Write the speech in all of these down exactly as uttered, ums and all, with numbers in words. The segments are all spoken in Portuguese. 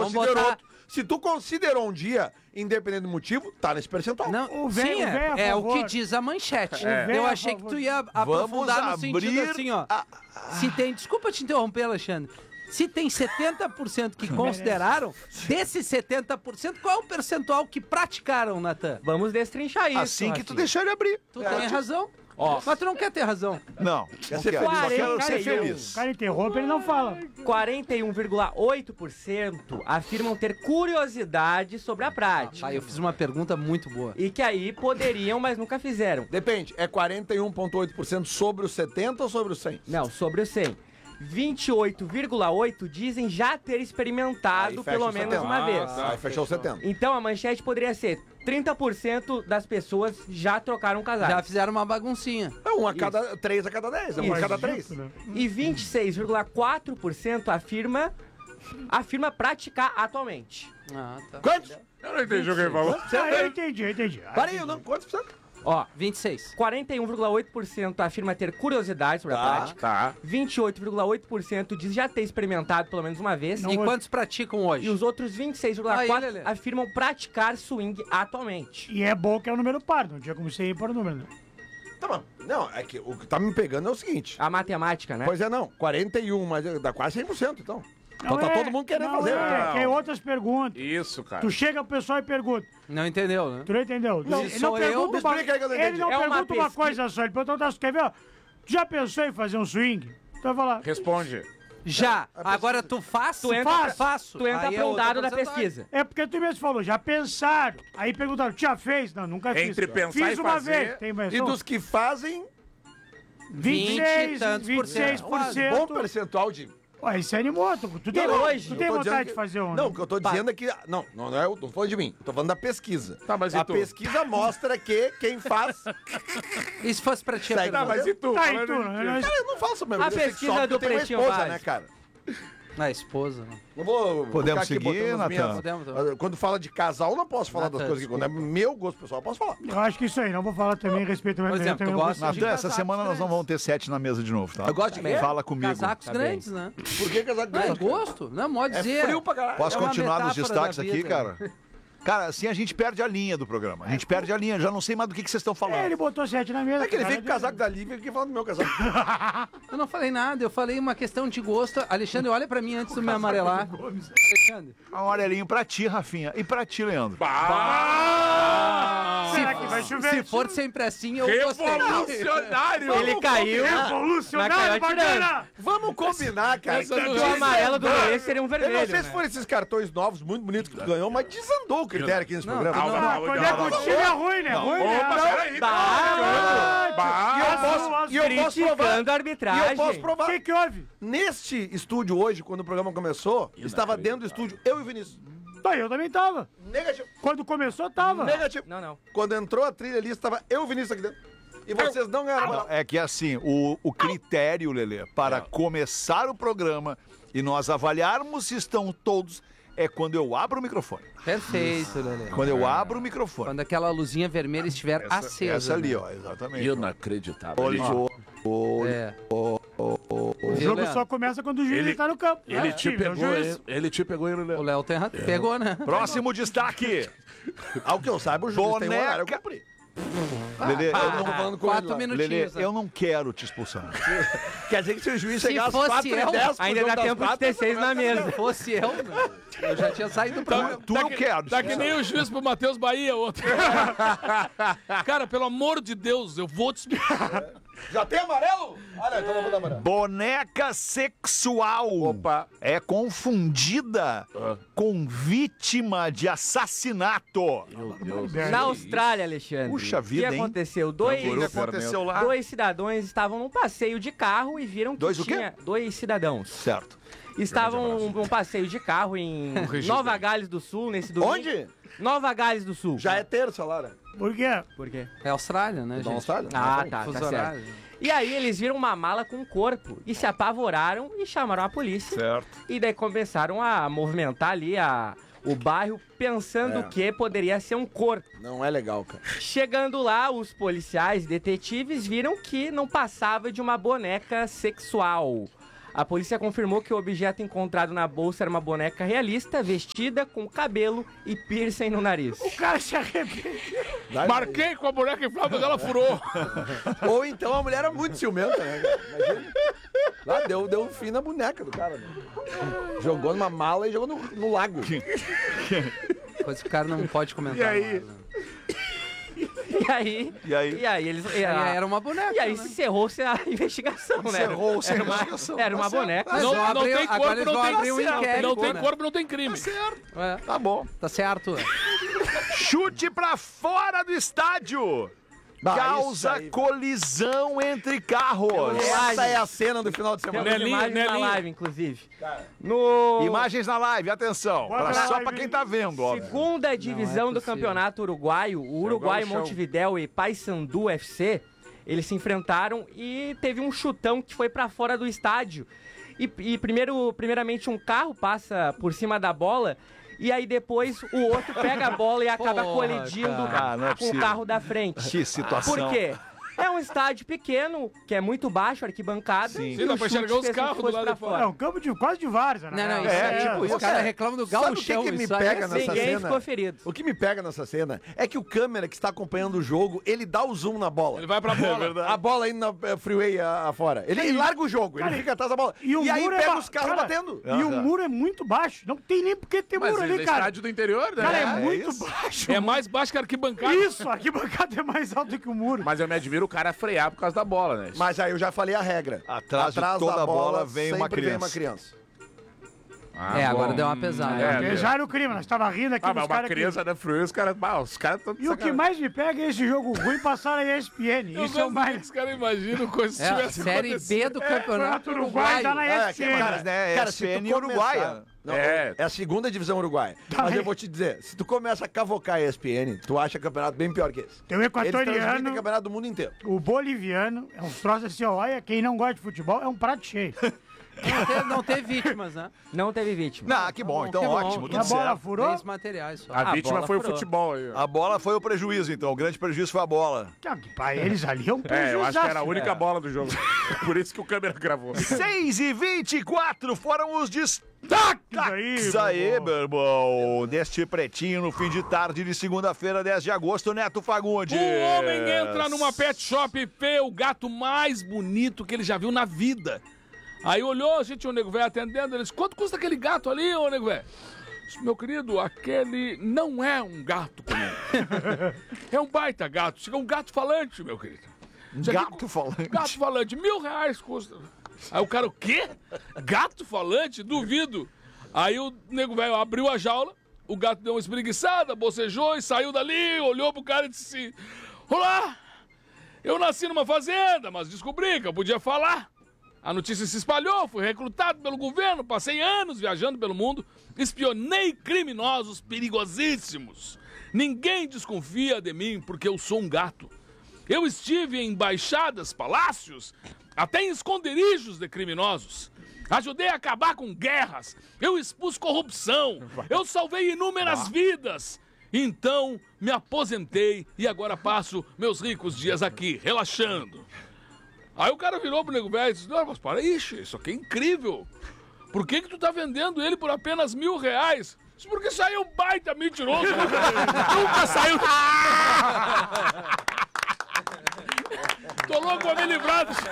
considerou... botar... Se tu considerou um dia, independente do motivo, tá nesse percentual. Não, O véio- sim, o véio é, a é o favor. que diz a manchete. É. O véio Eu a achei que favor. tu ia aprofundar no Vamos sentido abrir assim, ó. a- Se tem, desculpa te interromper, Alexandre. Se tem setenta por cento que consideraram, desses setenta por cento, qual é o percentual que praticaram, Natan? Vamos destrinchar isso. Assim que tu Rafinha. deixar ele abrir. Tu tem razão. Ó. Mas tu não quer ter razão. Não, não ser quero. feliz. Só quero quarenta ser e um. O feliz. cara interrompe, ele não fala. quarenta e um vírgula oito por cento afirmam ter curiosidade sobre a prática. Ah, eu fiz uma pergunta muito boa. E que aí poderiam, mas nunca fizeram. Depende, é quarenta e um vírgula oito por cento sobre os setenta ou sobre os cem? Não, sobre o cem. vinte e oito vírgula oito por cento dizem já ter experimentado Aí fecha pelo os menos setenta. uma vez. Aí fechou os setenta. Então a manchete poderia ser trinta por cento das pessoas já trocaram casais. Já fizeram uma baguncinha. É um a cada... Três a cada dez, é um a cada três. Né? E vinte e seis vírgula quatro por cento afirma, afirma praticar atualmente. Ah, tá. Quantos? Eu não entendi o que ele falou. Ah, eu entendi, eu entendi. Ah, Pareio, não? Quantos por cento? Ó, vinte e seis. quarenta e um vírgula oito por cento afirma ter curiosidade sobre a Tá. prática. Tá. vinte e oito vírgula oito por cento diz já ter experimentado pelo menos uma vez. Não E vou- quantos praticam hoje? E os outros vinte e seis vírgula quatro Aí, Lelê. afirmam praticar swing atualmente. E é bom que é o número par, não tinha como você ir para o número. Né? Tá bom. Não, é que o que tá me pegando é o seguinte. A matemática, né? Pois é, não. quarenta e um, mas dá quase cem por cento, então. Então Não tá é- todo mundo querendo não fazer. É, Então. tem outras perguntas. Isso, cara. Tu chega pro pessoal e pergunta. Não entendeu, né? Tu não entendeu? Não, ele sou não eu. pergunta uma, Explica aí que eu não ele entendi. não É uma pergunta uma pesquisa- coisa só. Ele pergunta, tu quer ver? Ó, tu já pensou em fazer um swing? Tu vai falar. Responde. Já. Agora tu faz? Tu entra, Faz. faço. tu entra Aí é pro outra dado da porcentagem. pesquisa. É porque tu mesmo falou, já pensaram. Aí perguntaram, já fez? Não, nunca fiz. Entre pensar Fiz e uma fazer- vez. Tem mais E dos que fazem, vinte e vinte seis, e tantos por vinte e seis cento. por bom cento. percentual de... Ué, isso é animou. Tu, tu tem, E hoje? tu Eu tem tô vontade dizendo de que- fazer um... Não, o que eu tô dizendo é que... Não, não, não é, eu tô falando de mim. Eu tô falando da pesquisa. Tá, mas e A tu? pesquisa mostra que quem faz... E se fosse pra ti a Segue. Tá, pergunta? mas e tu? Tá, e Falando tu? de- Nós- Cara, eu não faço mesmo. A Eu sei que pesquisa só porque do eu tenho uma Pretinho esposa, Básico. né, cara? A esposa. Né? Não vou Podemos ficar aqui seguir, botando as Natan? Podemos, Ah, Quando fala de casal, eu não posso falar Natan, das coisas que quando é meu gosto pessoal, eu posso falar. Eu acho que isso aí, não vou falar também, respeito Por eu exemplo, também tu não gosta vou- de Natan, essa casacos semana nós não grandes. vamos ter sete na mesa de novo, tá? Eu gosto de quê? Fala comigo. Casacos Tá grandes, né? Por que casaco Não, é grande? cara? gosto. Não, pode É dizer. frio pra caralho. Posso É uma continuar nos metáfora destaques da aqui, vida. cara? Cara, assim a gente perde a linha do programa. A gente perde a linha, já não sei mais do que, que vocês estão É, falando. ele botou sete na mesa. É que ele cara, veio com o casaco da Lívia e fica falando do meu casaco. Eu não falei nada, eu falei uma questão de gosto. Alexandre, olha pra mim antes de me amarelar. Alexandre. Um amarelinho pra ti, Rafinha. E pra ti, Leandro. Será que vai chover? Se for sempre assim, eu gostei. Revolucionário! Ele caiu, mas Revolucionário, caiu bacana! Vamos combinar, cara. Essa que do- o desandou. amarelo do Luiz seria um Eu vermelho. não sei se né? foram esses cartões novos, muito bonitos que tu ganhou, mas desandou o critério aqui nesse Não, programa. não, Ah, não, quando não, é não, com o time é ruim, né? Ruim, né? Opa, peraí. Tá. Bah, E eu posso, e eu posso provar. Criticando a E arbitragem. eu posso O provar. que que houve? Neste estúdio hoje, quando o programa começou, estava dentro do estúdio eu e o Vinícius. Tá, eu também tava. Negativo. Quando começou, tava. Negativo. Não, não. Quando entrou a trilha ali, estava eu e o Vinícius aqui dentro. E vocês não ganharam. Não, é que assim, o, o critério, Lelê, para começar o programa e nós avaliarmos se estão todos, é quando eu abro o microfone. Perfeito, Lelê. Quando eu abro o microfone. Quando aquela luzinha vermelha estiver acesa. Essa ali, né? ó, exatamente. Inacreditável. Olha, Ele- olha, É. O Viu, jogo Leandro? só começa quando o juiz Ele- tá no campo. Ele É, te time, é o pegou, juiz. ele, ele te pegou ele. O Léo tem razão. Pegou, né? Próximo destaque. Ao que eu saiba, o juiz tem um horário eu Boneca. cumpri. Lelê, Eu eu não tô não, falando com ele Quatro lá. minutinhos. Lelê, né? eu não quero te expulsar. Quer dizer que se o juiz Se chegar às fosse quatro e eu, dez, Ainda dá tempo de ter seis na mesa. Se fosse eu, né? eu já tinha saído do programa. Tu eu quero. Tá que nem o juiz pro Matheus Bahia, outro. Cara, pelo amor de Deus, eu vou te explicar. Já tem amarelo? Olha, então eu vou dar amarelo. Boneca sexual Opa. é confundida com vítima de assassinato. Na Austrália, Alexandre. Puxa O que vida, hein? aconteceu? Dois, O que aconteceu lá? dois cidadãos estavam num passeio de carro e viram que Dois o quê? tinha... Dois cidadãos. Certo. Estavam num passeio de carro em Nova Gales do Sul, nesse domingo. Onde? Nova Gales do Sul. Já é terça, Lara. Por quê? Por quê? É Austrália, né, Da gente? Austrália? Ah, tá, Fuso tá certo. horário. E aí eles viram uma mala com um corpo e se apavoraram e chamaram a polícia. Certo. E daí começaram a movimentar ali a, o bairro pensando É. que poderia ser um corpo. Não é legal, cara. Chegando lá, os policiais e detetives viram que não passava de uma boneca sexual. A polícia confirmou que o objeto encontrado na bolsa era uma boneca realista, vestida com cabelo e piercing no nariz. O cara se arrependeu. Marquei com a boneca inflável dela, furou. Ou então a mulher era muito ciumenta, né? cara? Imagina. Lá deu, deu um fim na boneca do cara, né? Jogou numa mala e jogou no, no lago. Coisa que o cara não pode comentar. E aí? lá, né? E aí, E aí? e aí eles... E aí era uma boneca, E aí né? encerrou-se a investigação, né? Encerrou-se a Era uma- investigação. Era uma Tá certo. boneca. Mas Não, vão não abrir- tem agora corpo, eles não vão tem abrir um certo. inquérito, Não tem né? corpo, não tem crime. É, Tá bom. tá certo. Chute pra fora do estádio. Bah, isso Causa aí. colisão entre carros. Essa é a cena do final de semana. Temos Nelinho, imagens na Nelinho. live, inclusive. No... Imagens na live, atenção. Bota Pra- na só live. pra quem tá vendo, ó. Segunda divisão do possível. campeonato uruguaio, o Uruguai no chão. Montevidéu e Paysandu F C, eles se enfrentaram e teve um chutão que foi pra fora do estádio. E, e primeiro, primeiramente um carro passa por cima da bola e aí depois o outro pega a bola e acaba Porra, colidindo cara. Ah, não é com o possível. carro da frente. Que situação. Por quê? É um estádio pequeno, que é muito baixo, arquibancada. Sim. e Sim, dá o pra chute enxergar os fez com que carros do fosse lado pra de fora. É um campo de quase de várzea, né? Não, não, isso É, é, tipo isso. os caras reclamam do Sabe o que gauchão. que me isso aí pega é nessa Ninguém cena? ficou ferido. O que me pega nessa cena é que o câmera que está acompanhando o jogo, ele dá o zoom na bola. Ele vai pra bola. A bola indo na eh, freeway a- afora. Ele, ele larga o jogo, ele fica atrás da bola. E, o aí muro pega é ba- os carros cara, batendo. E o muro é muito baixo. Não tem nem porque ter Mas muro ele ali, é cara. estádio do interior, né? Cara, é, É, muito isso. baixo. É mais baixo que a arquibancada. Isso, a arquibancada é mais alta que o muro. Mas eu me admiro o cara frear por causa da bola, né? Mas aí eu já falei a regra. Atrás de toda da a bola vem uma sempre vem criança. uma criança. Ah, É, bom. agora deu uma pesada. É, né? Beijaram o crime, nós tava rindo aqui Ah, dos mas uma caras que... criança da Freeway, os caras... Ah, os caras estão... E o que mais me pega é esse jogo ruim passar na E S P N. Eu Isso é o gosto mais... que os caras imaginam coisa se É, a tivesse Série acontecido. B do Campeonato Campeonato Uruguai dá na Uruguaio. E S P N. Cara, né? Cara, S P se N tu Uruguaia. começar... Não, É. é a segunda divisão uruguaia. Mas Aí. eu vou te dizer, se tu começa a cavocar a E S P N, tu acha campeonato bem pior que esse. Tem o Eles transmitem equatoriano, campeonato do mundo inteiro. o boliviano, é uns troços assim, ó, olha, quem não gosta de futebol é um prato cheio. Não teve, não teve vítimas, né? Não teve vítima. Não, que bom, então Que bom. ótimo, E tudo a bola certo. furou? Três materiais só. A A vítima bola foi o furou. futebol aí, ó. A bola foi o prejuízo, então. O grande prejuízo foi a bola. Ah, que Pra eles ali é um É, eu acho que era a prejuízaço. única bola do jogo. Por isso que o câmera gravou. seis e vinte e quatro foram os destaques aí, aí, meu aí irmão. meu irmão. Neste pretinho, no fim de tarde de segunda-feira, dez de agosto, Neto Fagundes. O homem entra numa pet shop e vê o gato mais bonito que ele já viu na vida. Aí olhou, a gente, o nego velho atendendo, ele disse, quanto custa aquele gato ali, ô nego velho? Disse, meu querido, aquele não é um gato comum. É um baita gato, chega um gato falante, meu querido. Isso aqui Gato falante. Gato falante, mil reais custa. Aí o cara, o quê? Gato falante? Duvido. Aí o nego velho abriu a jaula, o gato deu uma espreguiçada, bocejou e saiu dali, olhou pro cara e disse assim, olá, eu nasci numa fazenda, mas descobri que eu podia falar. A notícia se espalhou, fui recrutado pelo governo, passei anos viajando pelo mundo, espionei criminosos perigosíssimos. Ninguém desconfia de mim porque eu sou um gato. Eu estive em embaixadas, palácios, até em esconderijos de criminosos. Ajudei a acabar com guerras, eu expus corrupção, eu salvei inúmeras vidas. Então, me aposentei e agora passo meus ricos dias aqui, relaxando. Aí o cara virou pro nego velho e disse, não, mas para, ixi, isso aqui é incrível. Por que que tu tá vendendo ele por apenas mil reais? Isso porque saiu um baita mentiroso. Nunca saiu... Tô louco pra me livrar disso.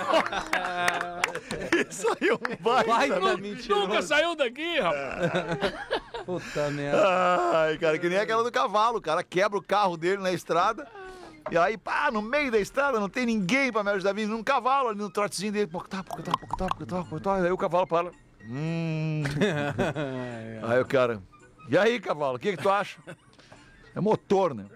Isso aí é um baita. Baita Nunca mentiroso. saiu daqui, rapaz. Puta merda. Ai, cara, que nem aquela do cavalo. O cara quebra o carro dele na estrada. E aí, pá, no meio da estrada não tem ninguém pra me ajudar, vindo num cavalo ali no trotezinho dele. Pocotá, pocotá, pocotá, pocotá, pocotá. Aí o cavalo para. Hum. Aí o cara. E aí, cavalo, o que que tu acha? É motor, né?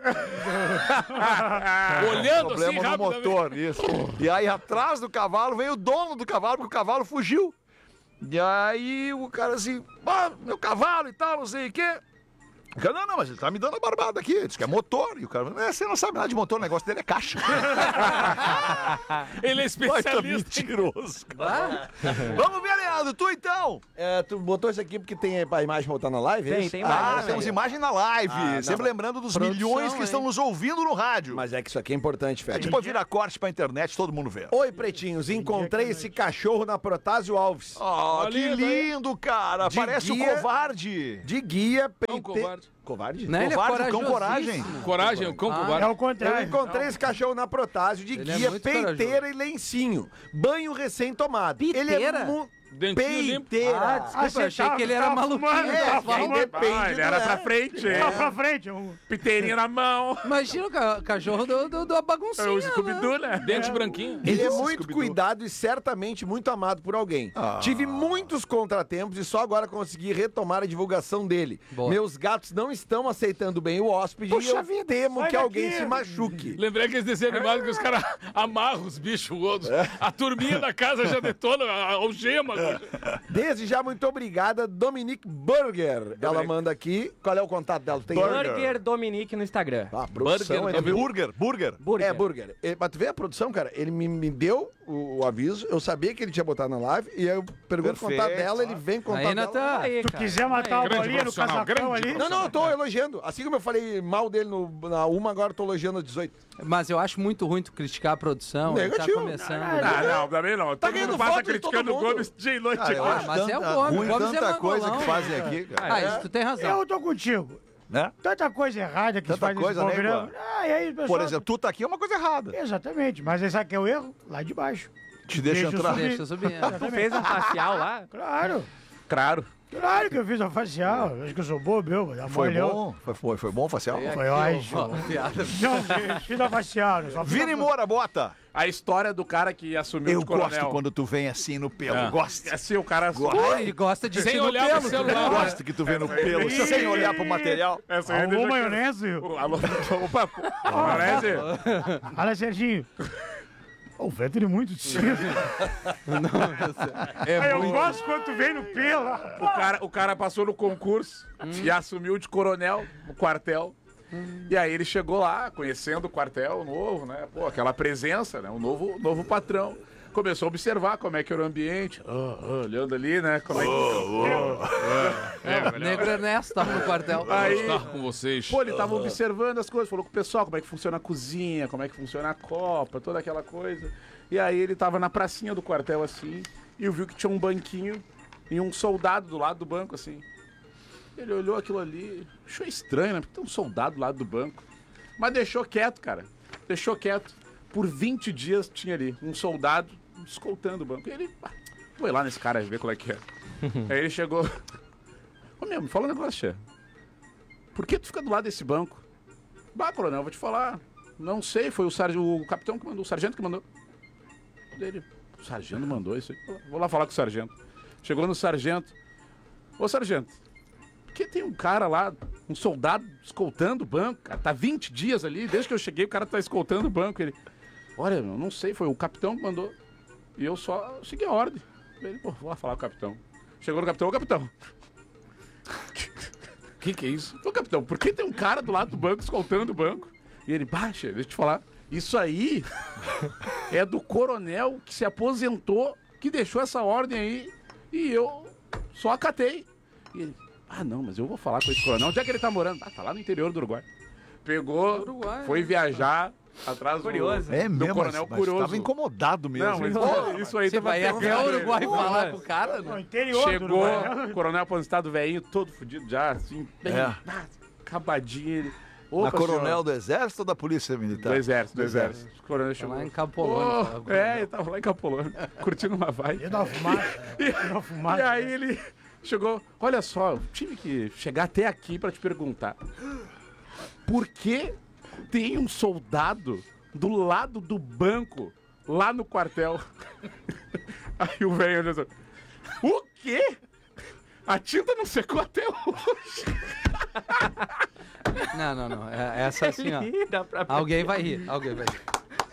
Olhando assim Problema no rapidamente. motor, isso. E aí atrás do cavalo vem o dono do cavalo, porque o cavalo fugiu. E aí o cara assim, ah, meu cavalo e tal, não sei o quê. O cara, não, não, mas ele tá me dando a barbada aqui, ele diz que é motor. E o cara, é, você não sabe nada de motor, o negócio dele é caixa. Ele é Baita especialista. mentiroso, cara. Vamos ver Leandro, tu então? É, tu botou isso aqui porque tem a imagem botar na live? é Tem, isso? tem Ah, imagem. Ah, não temos sabia. imagem na live. Ah, não, Sempre mas- lembrando dos Produção, milhões que hein? estão nos ouvindo no rádio. Mas é que isso aqui é importante, Fede. Tipo, vira corte pra internet, todo mundo vê. Oi, pretinhos, encontrei esse cachorro na Protásio Alves. Oh, que lindo, hein? lindo, cara. De Parece guia- o covarde. De guia, Cão peite... covarde. Covarde? Né? Ele é Covarde, cão corajosíssimo. coragem. Coragem, o cão Ah, covarde. É o Eu contrário. encontrei esse cachorro na Protásio de Ele é guia, muito peiteira e lencinho. Banho recém-tomado. Ele é Piteira? mu... Dentinho limpo. Peiteira. Ah, desculpa, você eu achei tava- que ele era tava maluquinho. fumando, tá tava falando. fumando. Depende, Ah, ele era né? pra frente, é. Lá pra frente. Um... Piteirinha na mão. Imagina o ca- cachorro do, do, do baguncinha. É o né? Scooby-Doo, né? Dente branquinho. Ele é Isso, muito Scooby-Doo. cuidado e certamente muito amado por alguém. Ah. Tive muitos contratempos e só agora consegui retomar a divulgação dele. Boa. Meus gatos não estão aceitando bem o hóspede e eu temo sai que alguém daqui. se machuque. Lembrei aqueles desenhos animados que os caras amarram os bichos outros. A turminha da casa já detona a algema. Desde já, muito obrigada, Dominique Burger. Ela manda aqui. Qual é o contato dela? Tu tem Burger Dominique no Instagram. Ah, produção. Burger, é, Dominique. Burger, burger. Burger. É, burger. É, mas tu vê a produção, cara? Ele me, me deu o, o aviso, eu sabia que ele tinha botado na live, e aí eu pergunto o contato Perfeito. dela, ele vem contar Aí, dela. Natan. Aí, Tu cara. quiser matar Aí. a Grande bolinha no profissional, casacão grande ali. Não, não, eu tô elogiando. Assim como eu falei mal dele no, na uma, agora eu tô elogiando a dezoito. Mas eu acho muito ruim tu criticar a produção. ele Negativo. Tá começando. Ah, não, também não. Tá Todo ganhando mundo passa voto de criticando todo o mundo. Gomes dia e noite Cara, eu aqui. Ah, acho mas é tanta, o Gomes, ruim, Gomes é tanta coisa mangolão. que fazem aqui, cara. Ah, isso tu tem razão. Eu tô contigo. Né? Tanta coisa errada que Tanta se faz coisa, nesse né, programa. Igor? Ah, e aí, pessoal... Por exemplo, tu tá aqui é uma coisa errada. Exatamente, mas aí sabe que é o erro? Lá de baixo. Te deixa Deixa eu entrar. subir. Deixa eu subir. é. Tu fez um facial lá? Claro, Claro. claro que eu fiz a facial. Acho que eu sou bobo, meu, vou dar Foi molhão. bom? Foi, foi, foi bom, facial? Foi ótimo. Não, fiz- fiz a facial. né? Só fiz Vini a- Moura, bota. A história do cara que assumiu Eu de coronel. gosto quando tu vem assim no pelo. É. Gosto. Assim, o cara... Pô, ele gosta de Sem ti no olhar pro pelo, celular. né? Gosto que tu vem no pelo, sem olhar pro material. Essa aí Alô, deixa- maionese? Alô, opa, maionese. Olha, Serginho. O Vettel é muito cedo. É Eu muito. gosto quando tu vem no pelo. O cara, o cara passou no concurso e assumiu de coronel no quartel. E aí ele chegou lá, conhecendo o quartel novo, né? Pô, aquela presença, né? O novo, novo patrão. Começou a observar como é que era o ambiente. Ah, ah, olhando ali, né? Como é que... É, O Negro Ernesto tava no quartel. Aí, estar com vocês. pô, ele tava observando as coisas, falou com o pessoal como é que funciona a cozinha, como é que funciona a copa, toda aquela coisa. E aí ele tava na pracinha do quartel assim, e viu que tinha um banquinho e um soldado do lado do banco assim. Ele olhou aquilo ali, achou estranho, né? Porque tem um soldado do lado do banco. Mas deixou quieto, cara. Deixou quieto. Por vinte dias tinha ali um soldado escoltando o banco. E ele, ah, foi lá nesse cara ver qual é que é. Aí ele chegou. Ô meu, me fala um negócio, chefe. Por que tu fica do lado desse banco? Bah, coronel, eu vou te falar. Não sei, foi o, sarg... o capitão que mandou, o sargento que mandou. Ele, o sargento mandou isso aí. Vou lá falar com o sargento. Chegou no sargento. Ô, sargento, por que tem um cara lá, um soldado escoltando o banco, cara? Tá vinte dias ali, desde que eu cheguei o cara tá escoltando o banco. Ele, olha, meu, não sei, foi o capitão que mandou. E eu só segui a ordem. Ele, pô, vou lá falar com o capitão. Chegou no capitão, ô capitão. O que, que é isso? Ô, capitão, por que tem um cara do lado do banco escoltando o banco? E ele, baixa, deixa eu te falar. Isso aí é do coronel que se aposentou, que deixou essa ordem aí, e eu só acatei. E ele, ah, não, mas eu vou falar com esse coronel. Onde é que ele tá morando? Ah, tá lá no interior do Uruguai. Pegou, Uruguai, foi né? viajar atrás Curioso. do, É do mesmo, coronel mas, mas curioso. tava incomodado mesmo. Não, mas, hein? pô, isso aí Você tava vai até pegando o ele. Uruguai Porra. falar com o cara, No né? interior do Chegou, Uruguai. coronel aposentado velhinho, todo fudido já, assim, bem, É. ah, acabadinho. Ele, Na opa, coronel senhor. do exército ou da polícia militar? Do exército, do Do exército. O coronel Tá chegou. lá em Capolônia. Pô, tava com o é, coronel. ele tava lá em Capolônia, curtindo uma vibe. Ia dar uma fumaça. Ia dar uma fumaça. E aí ele chegou, olha só, eu tive que chegar até aqui pra te perguntar. Por que tem um soldado do lado do banco lá no quartel? Aí o velho olhou assim, o quê? A tinta não secou até hoje. Não, não, não. É, essa assim, ó. Dá pra... Alguém vai rir, alguém vai rir.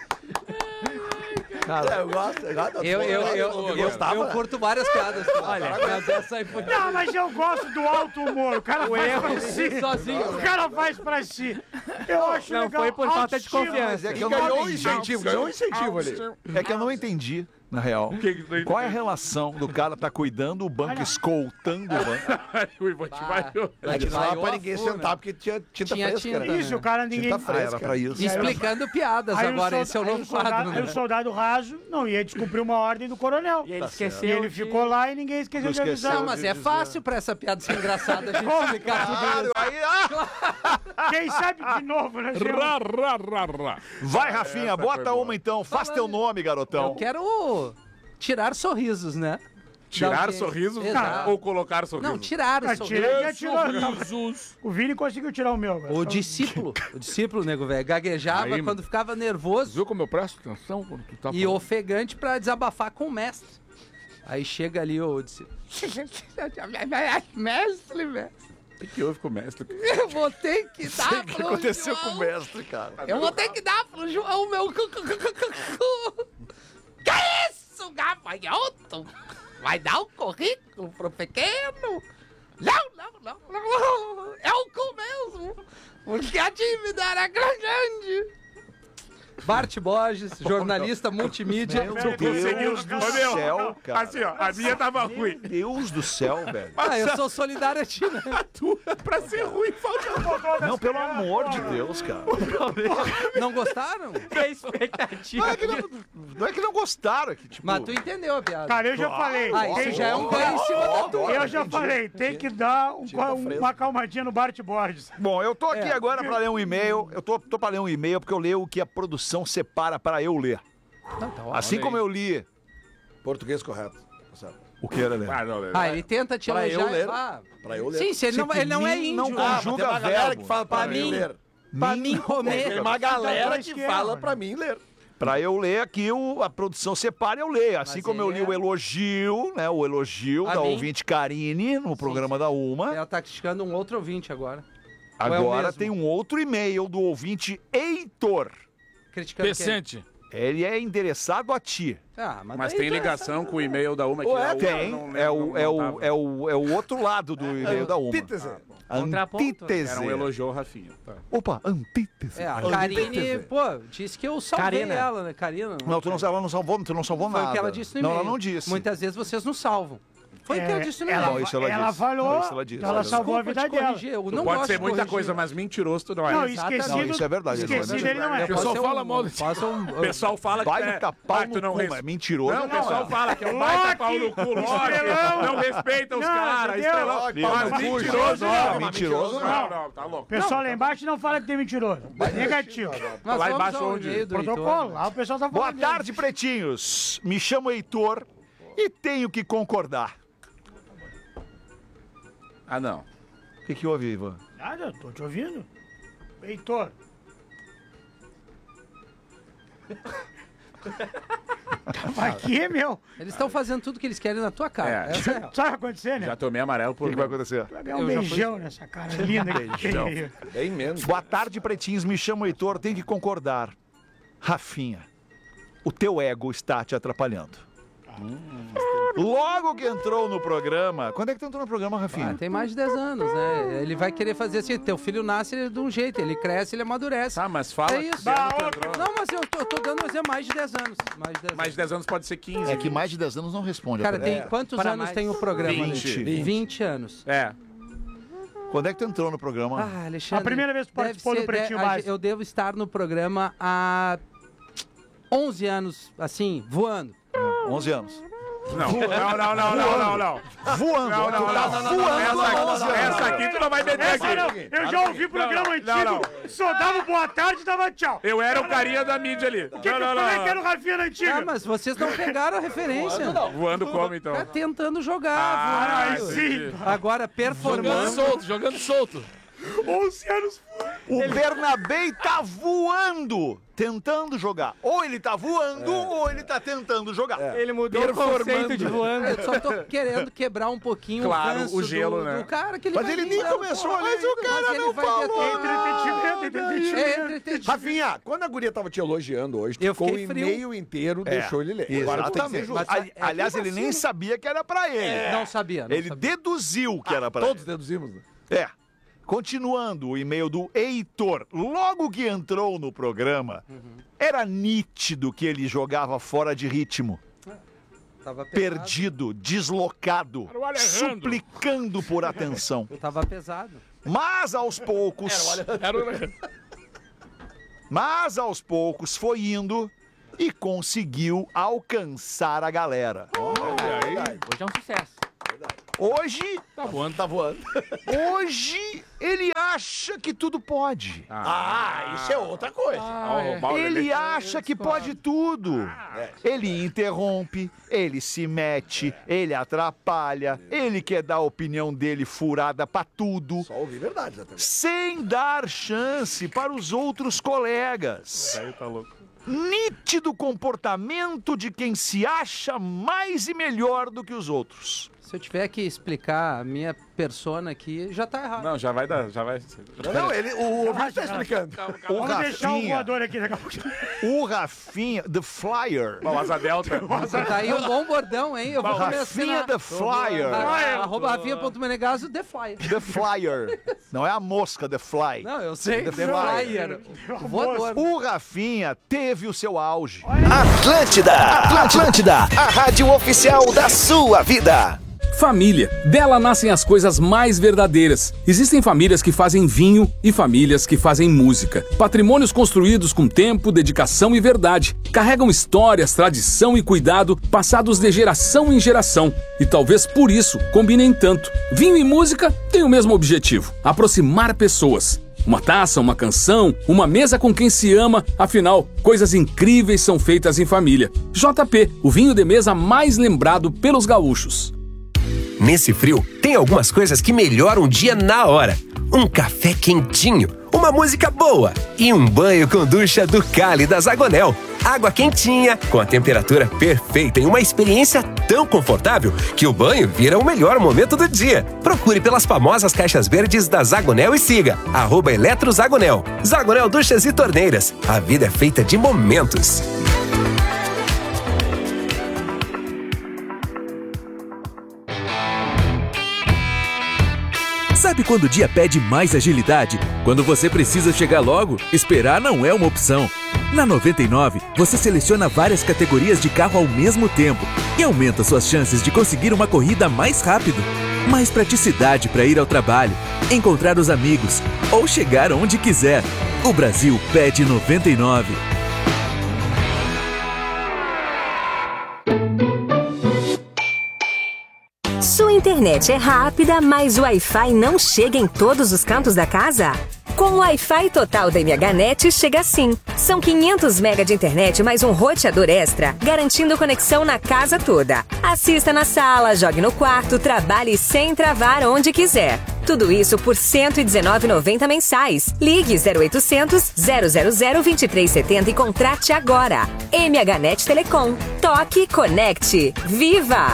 É, eu gosto, eu gosto. Eu, eu, eu, eu, eu, eu curto várias piadas. Olha, mas essa aí foi... Não, mas eu gosto do alto humor. O cara O faz erro pra si. sozinho. O cara faz pra si. Eu acho Não, legal. foi por falta de Autoestima. confiança. Mas é que E eu não ganhou um entendi. incentivo, ganhou um incentivo ali. É que eu não entendi. na real. Que que tu Qual é a relação do cara tá cuidando, o banco escoltando o banco? Ui, vou te vai. É que não dava Desmaiou pra a ninguém fuga. sentar porque tinha tinta Tinha fresca. tinta, né? né? Isso, o cara ninguém... Tinta Ah, fresca. era pra isso. E aí, Explicando piadas Aí o agora, solda- esse é o aí novo soldado, quadro. aí Né? o soldado raso não ia descumprir uma ordem do coronel. E ele E esqueceu. ele de- ficou lá e ninguém esqueceu Não de avisar. esqueceu. Não, mas é fácil pra essa piada ser engraçada a gente explicar tudo Claro, isso. aí, ah! Quem sabe de novo, né? Gil? Ra, ra, ra, ra. Vai, Rafinha, bota foi boa. uma então. Faz teu nome, garotão. Eu quero tirar sorrisos, né? Da Tirar audiência. sorrisos Exato. ou colocar sorrisos? Não, tirar Ah, sorrisos. tira, já tirou. Sorrisos. O Vini conseguiu tirar o meu. Cara. O discípulo, o discípulo, nego velho, gaguejava Aí, mano. quando ficava nervoso Viu como eu presto atenção quando tu tá e falando? ofegante pra desabafar com o mestre. Aí chega ali o discípulo. Mestre, mestre, O que, que houve com o mestre? eu vou ter que dar O que pro aconteceu João. com o mestre, cara? Eu vou ter que dar pro João meu... cu- cu- cu- cu- cu- Que isso, gafanhoto? Vai dar o currículo pro pequeno? Não, não, não, não. É o cu mesmo. Porque a dívida era grande. Bart Borges, jornalista multimídia. Meu Peraí, Deus conseguimos- do Ô, meu, céu, cara. Assim, ó, a minha tava ruim. Meu Deus do céu, velho. Ah, eu sou solidário a ti, né? Pra ser ruim, falta Não, pelo amor de Deus, cara. Não gostaram? A expectativa. Não é que não, não, é que não gostaram, é que tipo... Mas tu entendeu a piada. Cara, eu já falei. Ah, isso tem- já é um ganho em cima da tua. Eu já falei, tem que dar um- Tinta um- fresca. uma calmadinha no Bart Borges. Bom, eu tô aqui agora pra ler um e-mail. Eu tô, tô pra ler um e-mail porque eu leio o que a produção separa pra eu ler. Não, tá ótimo. Assim como eu li... Português correto. Tá certo. O que era ler? Ah, não, Ah, ele tenta te Pra elogiar. eu ler. Ah, Pra eu ler. sim, se ele, não, ele não é mim índio. não Ah, Ah, mas conjuga tem uma galera verbo. que fala pra, Pra mim mim. ler. pra mim Tem comer. uma galera dois que que é, fala mano. pra mim ler. Pra eu ler aqui, o, a produção separa, eu leio. Assim Mas como eu ele li é- o elogio, né? O elogio A da mim? ouvinte Karine no programa da Uma. Ela tá criticando um outro ouvinte agora. Ou é o Agora mesmo? tem um outro e-mail do ouvinte Heitor. Criticando quem? Pecente. Ele é endereçado a ti. Ah, mas, Mas daí tem tu é- ligação com o e-mail da Uma que Ué, a Uma Tem, não- é, o, não- é, não o, tava. é, o, é o outro lado do e-mail da Uma. Antítese. Contraponto. Antítese. Era um elogio ao Rafinha. Tá. Opa, antítese. É, a Antítese. Karine, pô, disse que eu salvei Karina. ela, né? Karina. Não, tu não, ela não salvou, tu não salvou Foi nada. o que ela disse no Não, e-mail. ela não disse. Muitas vezes vocês não salvam. Foi o que ela disse no ela, e-mail. Não, isso ela ela disse. falou, Não, isso ela disse. ela Ela salvou a Desculpa vida te dela. corrigir, eu Tu não pode gosto ser de muita corrigir. coisa, mas mentiroso tu não é. Não, Exatamente. esquecido, Não, isso é verdade, ele não é esquecido ele não é. O pessoal Pode ser fala um- mal de- faça um- O pessoal fala que Vai tu é- no pau ah, tu no não cu, res- é mentiroso. Não, o não, pessoal é. fala que é um baita pau no cu, Loki. Estrelão. Não respeita os Não, caras, entendeu? estrelão. Pau no Mas cu, mentiroso não, não. mentiroso Não, não, tá louco. O pessoal lá embaixo não fala que tem mentiroso. Negativo. Mas Lá vamos embaixo ao onde? e-mail do Protocolo. Heitor, né? Lá o pessoal tá falando. Boa dele. tarde, pretinhos. Me chamo Heitor e tenho que concordar. Ah, não. O que, que houve, Ivan? Nada, tô te ouvindo. Heitor. Mas que, meu? Eles estão fazendo tudo que eles querem na tua cara. É. Essa é a real. Sabe o que vai acontecer, né? Já tomei amarelo O por... que, que vai acontecer? Vai ganhar um Eu já fui- beijão nessa cara linda que tem aí. Bem menos. Boa tarde, pretinhos. Me chamo Heitor, tenho que concordar. Rafinha, o teu ego está te atrapalhando. Logo que entrou no programa... Quando é que tu entrou no programa, Ah, Rafinha? tem mais de dez anos, né? Ele vai querer fazer assim, teu filho nasce ele, de um jeito, ele cresce, ele amadurece. Tá, mas fala... É isso. que ano tu entrou. Não, mas eu tô, eu tô dando um exemplo, mais de dez anos. Mais de dez Mais de anos. dez anos pode ser quinze. É que mais de dez anos não responde. Cara, a tem pergunta. quantos Para anos mais. tem o programa? vinte. Alexandre? vinte anos. É. Quando é que tu entrou no programa? Ah, Alexandre. A primeira vez que deve participou do ser- Pretinho de- a- Básico. Eu devo estar no programa há onze anos, assim, voando. onze anos. Não, não, não, não, não, não, não. Voando. Não, não, tu tá não. voando há onze Essa, anos. essa aqui tu não vai meter Essa não, aqui. eu já ouvi programa não, antigo, não, só dava boa tarde e dava tchau. Eu era o carinha da mídia ali. Que, Não, não, como é que era não. o Rafinha na antiga? Ah, mas vocês não pegaram a referência. Voando como, então? Tá tentando jogar, Ah, voando. sim. Agora, Jogando performando. solto, jogando solto. onze anos. O Bernabé tá voando, tentando jogar. Ou ele tá voando, ou ele tá tentando jogar. Ele mudou o conceito de voando. Eu só tô querendo quebrar um pouquinho Claro, o ranço o gelo, do, né? do cara que ele Mas vai ele nem dando, começou, pô, mas o cara mas ele não vai falou detonando. Entretenimento, entretenimento. É entretenimento. Rafinha, quando a guria tava te elogiando hoje, tu Eu ficou o fiquei frio. e-mail inteiro, deixou ele ler. Agora tu tem que ser Exatamente. justo. Mas- Ali- Aliás, ele nem sabia que era pra ele. Não sabia, não Ele sabia. deduziu que era pra Todos ele. deduzimos. né? É. Continuando o e-mail do Heitor. Logo que entrou no programa, era nítido que ele jogava fora de ritmo. Tava pesado. perdido, deslocado, Era o Alejandro. suplicando por atenção. Eu tava pesado. Mas aos poucos, Era o... mas aos poucos foi indo e conseguiu alcançar a galera. Olha aí. Hoje é um sucesso. Hoje, Tá voando. Tá voando. hoje ele acha que tudo pode. Ah, isso é outra coisa. Ah, é. Ele acha que pode tudo. Ele interrompe, ele se mete, ele atrapalha, ele quer dar a opinião dele furada pra tudo, Só ouvir verdade, né, também. sem dar chance para os outros colegas. Aí tá louco. Nítido comportamento de quem se acha mais e melhor do que os outros. Se eu tiver que explicar a minha persona aqui, já tá errado. Não, já vai dar, já vai. Não, não, ele, o ouvinte tá explicando. O Vamos deixar o Rafinha, voador aqui daqui a pouco. o Rafinha, The Flyer. Ó, o Asa Delta. Tá aí um bom bordão, hein? Eu vou começar. Rafinha The Flyer. Arroba Rafinha.menegaso, The Flyer. The Flyer. Não é a mosca, The Fly. Não, eu sei. The The Flyer. Flyer. O voador. O Rafinha teve o seu auge. Atlântida, Atlântida, a rádio oficial da sua vida. Família. Dela nascem as coisas mais verdadeiras. Existem famílias que fazem vinho e famílias que fazem música. Patrimônios construídos com tempo, dedicação e verdade. Carregam histórias, tradição e cuidado passados de geração em geração. E talvez por isso combinem tanto. Vinho e música têm o mesmo objetivo: aproximar pessoas. Uma taça, uma canção, uma mesa com quem se ama, afinal, coisas incríveis são feitas em família. J P, o vinho de mesa mais lembrado pelos gaúchos. Nesse frio, tem algumas coisas que melhoram o dia na hora. Um café quentinho, uma música boa e um banho com ducha do Cali da Zagonel. Água quentinha, com a temperatura perfeita e uma experiência tão confortável que o banho vira o melhor momento do dia. Procure pelas famosas caixas verdes da Zagonel e siga arroba Eletrozagonel. Zagonel Duchas e Torneiras. A vida é feita de momentos. Sabe quando o dia pede mais agilidade? Quando você precisa chegar logo, esperar não é uma opção. Na noventa e nove, você seleciona várias categorias de carro ao mesmo tempo e aumenta suas chances de conseguir uma corrida mais rápido. Mais praticidade para ir ao trabalho, encontrar os amigos ou chegar onde quiser. O Brasil pede noventa e nove. Sua internet é rápida, mas o Wi-Fi não chega em todos os cantos da casa? Com o Wi-Fi total da MHNet chega assim. São quinhentos megabytes de internet mais um roteador extra, garantindo conexão na casa toda. Assista na sala, jogue no quarto, trabalhe sem travar onde quiser. Tudo isso por cento e dezenove reais e noventa centavos mensais. Ligue zero oitocentos, zero zero zero, dois três sete zero e contrate agora. MHNet Telecom. Toque, conecte. Viva!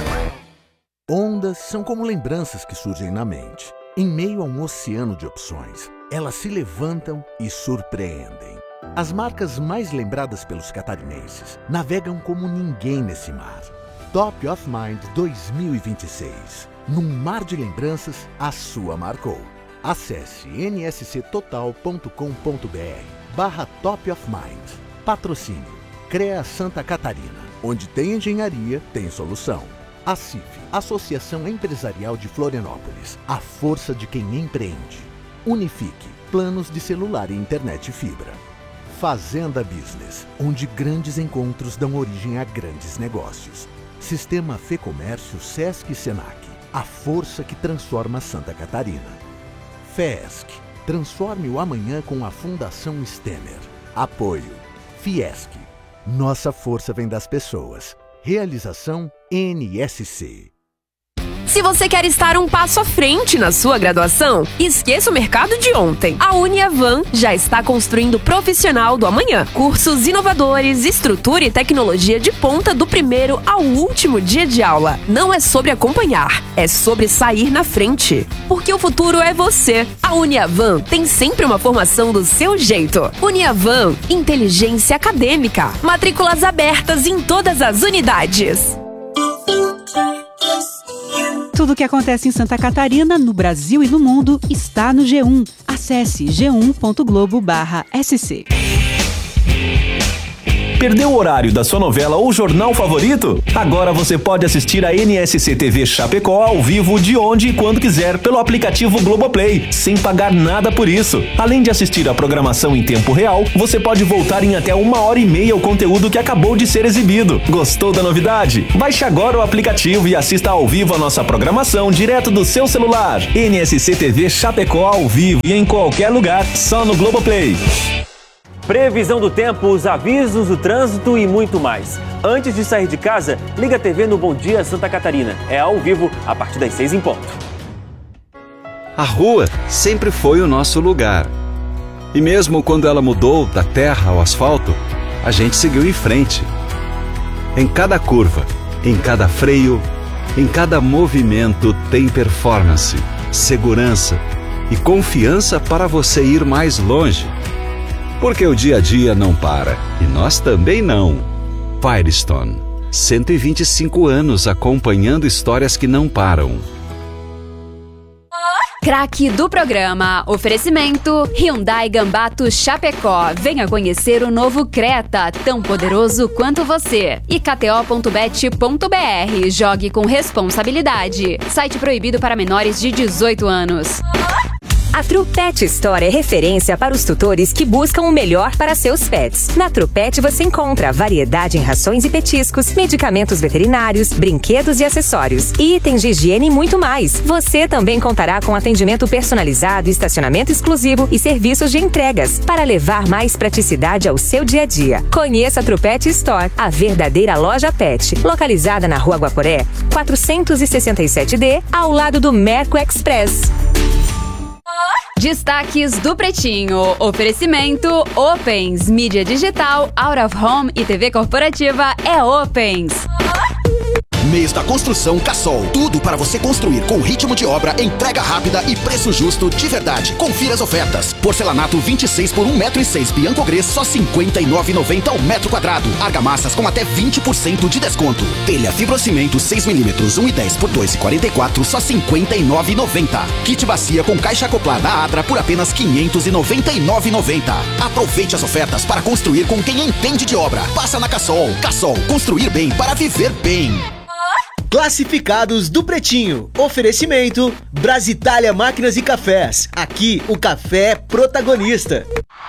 Ondas são como lembranças que surgem na mente. Em meio a um oceano de opções, elas se levantam e surpreendem. As marcas mais lembradas pelos catarinenses navegam como ninguém nesse mar. Top of Mind dois mil e vinte e seis. Num mar de lembranças, a sua marcou. Acesse n s c total ponto com ponto b r barra Top of Mind. Patrocínio CREA Santa Catarina. Onde tem engenharia, tem solução. A C I F, Associação Empresarial de Florianópolis, a força de quem empreende. Unifique, planos de celular e internet fibra. Fazenda Business, onde grandes encontros dão origem a grandes negócios. Sistema Fê Comércio Sesc e Senac, a força que transforma Santa Catarina. FESC, transforme o amanhã com a Fundação Stemer. Apoio Fiesc, nossa força vem das pessoas. Realização N S C. Se você quer estar um passo à frente na sua graduação, esqueça o mercado de ontem. A Uniavan já está construindo o profissional do amanhã. Cursos inovadores, estrutura e tecnologia de ponta do primeiro ao último dia de aula. Não é sobre acompanhar, é sobre sair na frente. Porque o futuro é você. A Uniavan tem sempre uma formação do seu jeito. Uniavan, inteligência acadêmica. Matrículas abertas em todas as unidades. Tudo o que acontece em Santa Catarina, no Brasil e no mundo está no G um. Acesse g um ponto globo barra s c. Perdeu o horário da sua novela ou jornal favorito? Agora você pode assistir a N S C T V Chapecó ao vivo de onde e quando quiser pelo aplicativo Globoplay, sem pagar nada por isso. Além de assistir a programação em tempo real, você pode voltar em até uma hora e meia o conteúdo que acabou de ser exibido. Gostou da novidade? Baixe agora o aplicativo e assista ao vivo a nossa programação direto do seu celular. N S C T V Chapecó ao vivo e em qualquer lugar, só no Globoplay. Previsão do tempo, os avisos do trânsito e muito mais. Antes de sair de casa, liga a T V no Bom Dia Santa Catarina. É ao vivo, a partir das seis em ponto. A rua sempre foi o nosso lugar. E mesmo quando ela mudou da terra ao asfalto, a gente seguiu em frente. Em cada curva, em cada freio, em cada movimento tem performance, segurança e confiança para você ir mais longe. Porque o dia a dia não para, e nós também não. Firestone, cento e vinte e cinco anos acompanhando histórias que não param. Craque do programa. Oferecimento Hyundai Gambato Chapecó. Venha conhecer o novo Creta, tão poderoso quanto você. E K T O ponto bet ponto B R. Jogue com responsabilidade. Site proibido para menores de dezoito anos. A True Pet Store é referência para os tutores que buscam o melhor para seus pets. Na True Pet você encontra variedade em rações e petiscos, medicamentos veterinários, brinquedos e acessórios, itens de higiene e muito mais. Você também contará com atendimento personalizado, estacionamento exclusivo e serviços de entregas para levar mais praticidade ao seu dia a dia. Conheça a True Pet Store, a verdadeira loja pet, localizada na Rua Guaporé, quatrocentos e sessenta e sete D, ao lado do Merco Express. Destaques do Pretinho. Oferecimento Opens. Mídia digital, out of home e T V corporativa é Opens. Mês da Construção Cassol. Tudo para você construir com ritmo de obra, entrega rápida e preço justo de verdade. Confira as ofertas. Porcelanato vinte e seis por um metro e seis Bianco Grês, só cinquenta e nove reais e noventa centavos ao metro quadrado. Argamassas com até vinte por cento de desconto. Telha fibrocimento seis milímetros, um e dez por dois e quarenta e quatro, só cinquenta e nove reais e noventa centavos. Kit bacia com caixa acoplada Adra por apenas quinhentos e noventa e nove reais e noventa centavos. Aproveite as ofertas para construir com quem entende de obra. Passa na Cassol. Cassol, construir bem para viver bem. Classificados do Pretinho. Oferecimento Brasitália Máquinas e Cafés. Aqui o café é protagonista.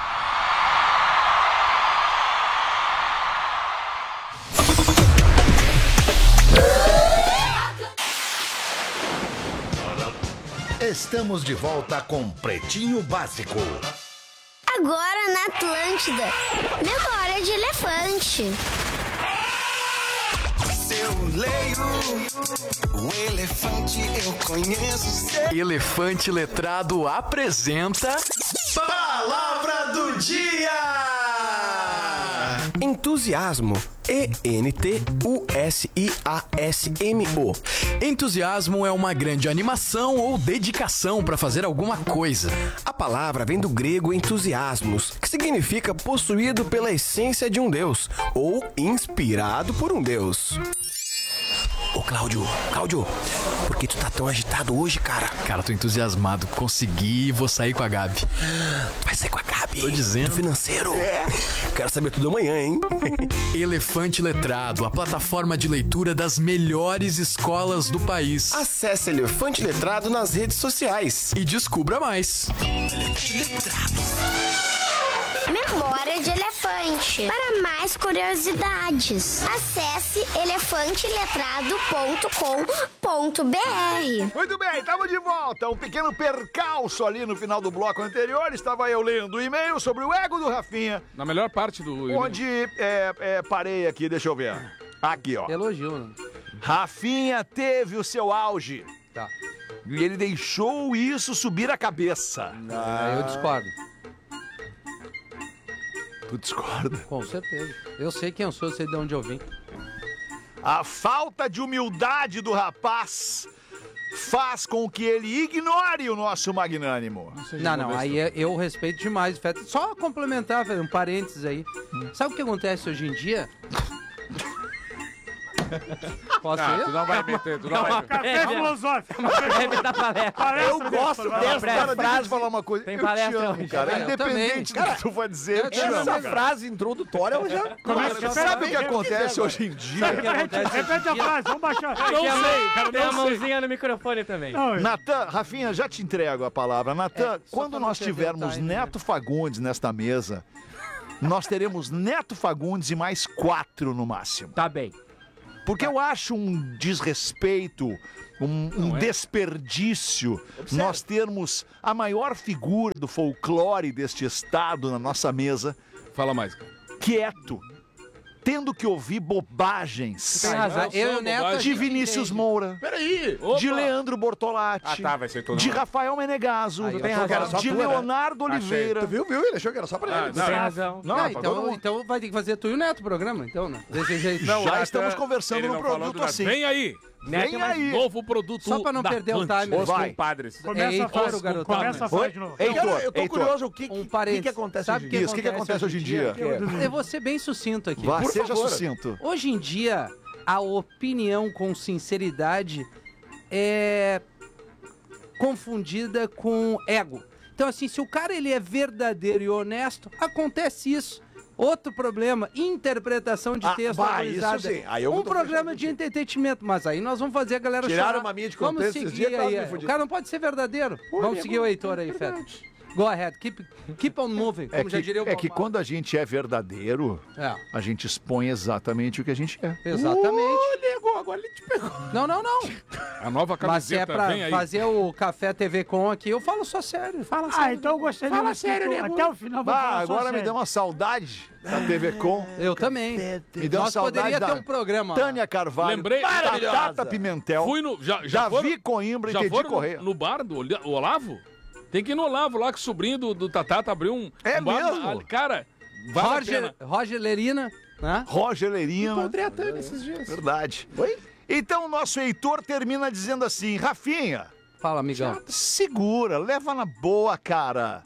Estamos de volta com Pretinho Básico. Agora na Atlântida, memória de elefante. Eu leio o elefante, eu conheço. Elefante Letrado apresenta Palavra do Dia. Entusiasmo. E N T U S I A S M O. Entusiasmo é uma grande animação ou dedicação para fazer alguma coisa. A palavra vem do grego entusiasmos, que significa possuído pela essência de um deus ou inspirado por um deus. Ô, Cláudio, Cláudio, por que tu tá tão agitado hoje, cara? Cara, tô entusiasmado. Consegui e vou sair com a Gabi. Vai sair com a Gabi? Tô dizendo. Do financeiro? É. Quero saber tudo amanhã, hein? Elefante Letrado, a plataforma de leitura das melhores escolas do país. Acesse Elefante Letrado nas redes sociais. E descubra mais. Elefante Letrado. Memória de elefante. Para mais curiosidades, acesse elefante letrado ponto com ponto b r. Muito bem, estamos de volta. Um pequeno percalço ali no final do bloco anterior. Estava eu lendo o e-mail sobre o ego do Rafinha. Na melhor parte do e-mail. Onde é, é, parei aqui, deixa eu ver. Aqui, ó. Elogio, né? Rafinha teve o seu auge. Tá. E ele deixou isso subir a cabeça. Ah, eu discordo. Tu discorda? Com certeza. Eu sei quem eu sou, eu sei de onde eu vim. A falta de humildade do rapaz faz com que ele ignore o nosso magnânimo. Não, não, aí eu respeito demais. Só complementar, um parênteses aí. Sabe o que acontece hoje em dia? Posso Ah, ir? tu não vai meter, tu não vai meter. Café filosófico. Eu gosto dessa prévia. frase, falar uma coisa. Tem Eu te palestra amo, hoje. cara. Eu Independente também. do que tu vai dizer, eu te amo, Essa cara. frase introdutória eu já... Como é que- Cara, Pera, sabe o que pera, acontece pera, hoje em dia? Repete, repete a frase, vamos baixar. Não sei, cara, Tem não a sei. mãozinha no microfone também. Não, Natan, Rafinha, já te entrego a palavra. Natan, É, só quando pra não nós perder o tivermos time, Neto Fagundes nesta mesa, nós teremos Neto Fagundes e mais quatro no máximo. Tá bem. Porque eu acho um desrespeito, um, um desperdício nós termos a maior figura do folclore deste estado na nossa mesa, Fala mais, cara. quieto, tendo que ouvir bobagens. Tem razão. Eu e o Neto, a De gente Vinícius entende. Moura. Peraí. De Leandro Bortolatti. Ah, tá, vai ser todo De mundo. Rafael Menegaso. Aí, eu tem tô- razão. era só De tua, né? Leonardo Achei. Oliveira. Tu viu, viu? Ele achou que era só pra Ah, ele. não. Tem razão. Não, Não, pra todo então, mundo. então vai ter que fazer tu e o Neto o programa, então, né? Desse jeito. Não, Já Natan, estamos conversando ele no não falou produto do assim. Vem aí. Neto Vem é mais- aí. Novo produto Só pra não da perder o Atlântida. time. Os Vai. compadres. Começa a Heitor, frase, o garotão, começa a né? frase Oi? de novo. Heitor, Cara, eu tô Heitor. curioso, o que, Um que, que, parênteses. que acontece Sabe hoje em que dia? Isso, o que, que acontece hoje em dia? Eu vou ser bem sucinto aqui. Vá, Por seja favor. sucinto. Hoje em dia, a opinião com sinceridade é confundida com ego. Então, assim, se o cara ele é verdadeiro e honesto, acontece isso. Outro problema, interpretação de Ah, texto bah, isso autorizada. sim. Aí eu um tô programa fechando de entretenimento, mas aí nós vamos fazer a galera Tiraram chorar. uma minha de Vamos contexto esses seguir dias, quase aí. me é. fudi. O cara não pode ser verdadeiro. vamos seguir o Heitor aí, Feta. Go ahead, keep, keep on moving, como É já que, diria o é Bob que Marley. quando a gente é verdadeiro, É. a gente expõe exatamente o que a gente é. Exatamente. Ô, nego, agora ele te pegou. Não, não, não. A nova Mas se é camiseta pra vem aí. fazer o Café T V Com aqui, eu falo só sério. Fala Ah, então eu gostaria Fala que sério, tu- nego. até o final vou Bah, falar só agora me sério. deu uma saudade da T V Com. Eu também. Me deu uma Nós saudade poderia da ter um programa. Tânia Carvalho, Lembrei- Batata Pimentel, Fui no. Já, já Davi foram, Coimbra e já Teddy foram Correia. no, no bar do Oli- Olavo? Tem que ir no Olavo lá, que o sobrinho do, do Tatata abriu um. É um bar, mesmo? ali, cara, vale a Roger, pena. Roger Lerina, né? Roger Lerina. Encontrei a Tânia esses dias. Verdade. Oi? Então o nosso Heitor termina dizendo assim, Rafinha, Fala, amigão. segura, leva na boa, cara.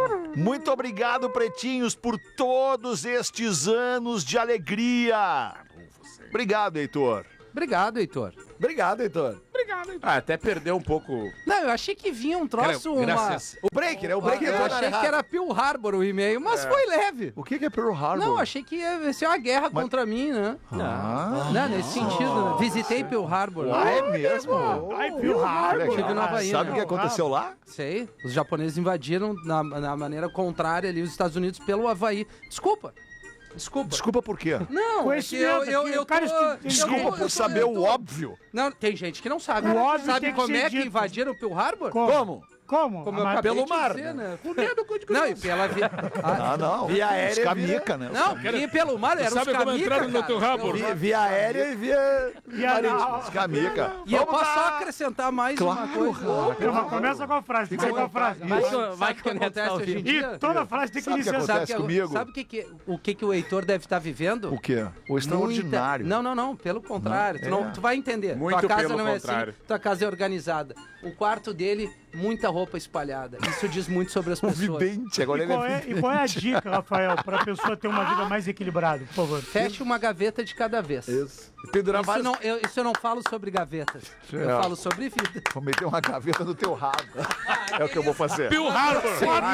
Muito obrigado, pretinhos, por todos estes anos de alegria. Obrigado, Heitor. Obrigado, Heitor. Obrigado, Heitor. Ah, até perdeu um pouco. Não, eu achei que vinha um troço, uma... graças. O break, né? O break eu entrou na achei área que errada. era Pearl Harbor o e-mail, mas foi leve. O que que é Pearl Harbor? Não, achei que ia ser uma guerra contra mim, né? Ah, Não, nesse sentido, né? Visitei Pearl Harbor. né? ah, é mesmo? Ai, Pearl Harbor. Estive no Havaí, Sabe o né? que aconteceu lá? Sei, os japoneses invadiram na, na maneira contrária ali os Estados Unidos pelo Havaí. Desculpa. Desculpa. Desculpa por quê? Não, é que Conhecimento eu, eu, aqui, eu o cara tô- tem- eu Desculpa tô- eu por tô- saber eu o tô- óbvio. Não, tem gente que não sabe. O óbvio Sabe tem que como ser é que dito. invadiram o Pearl Harbor? Como? Como? Como eu Mas- acabei pelo de mar, dizer, né? né? Não, e pela via... Ah, não. Via aérea, Escamica, né? Não, vinha pelo mar, era Sabe os como camica, entraram no cara. teu rabo? Via, via aérea e via... E a- Escamica. E eu Vamos posso só lá. acrescentar mais Claro, uma coisa. Calma, começa com a frase, fica com a frase. Vai que, Sabe vai o que que o Neto acontece tá hoje em ouvindo. dia? E toda frase tem que Sabe o que iniciar. acontece Sabe, que, comigo? sabe o que, que, o que, que o Heitor deve estar vivendo? O quê? O extraordinário. Muita... Não, não, não, pelo contrário. Tu, não, É. tu vai entender. Muito tua casa pelo não é contrário. assim, tua casa é organizada. O quarto dele, muita roupa espalhada. Isso diz muito sobre as pessoas. Vidente, agora E ele qual, é é, e qual é a dica, Rafael, pra pessoa ter uma vida mais equilibrada, por favor? Feche uma gaveta de cada vez. Isso. E pendurar Isso, vários... não, eu, isso eu não falo sobre gavetas. Eu É. falo sobre vida. Vou meter uma gaveta no teu rabo. É o que eu vou fazer. Pearl Harbor.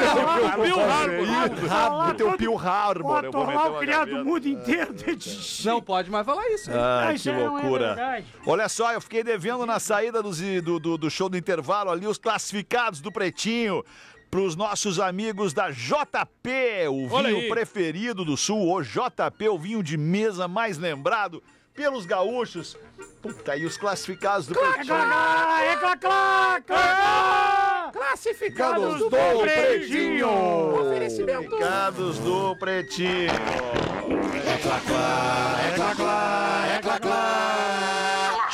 Pearl Harbor. Harbor. No teu Pearl Harbor. Eu vou meter Tornar o uma criado do gaveta. mundo inteiro. Não pode mais falar isso. Ah, Isso que não é loucura. verdade. Olha só, eu fiquei devendo na saída dos- do, do, do show do intervalo ali os classificados do Pretinho pros nossos amigos da J P, o Olha vinho aí. preferido do Sul, o J P, o vinho de mesa mais lembrado pelos gaúchos. Puta, e os classificados do É Pretinho. clá, clá, é clá, clá, clá. Classificados do do Pretinho. Oferecimento. Classificados do Pretinho. É clá, clá, é clá, clá, é clá, clá.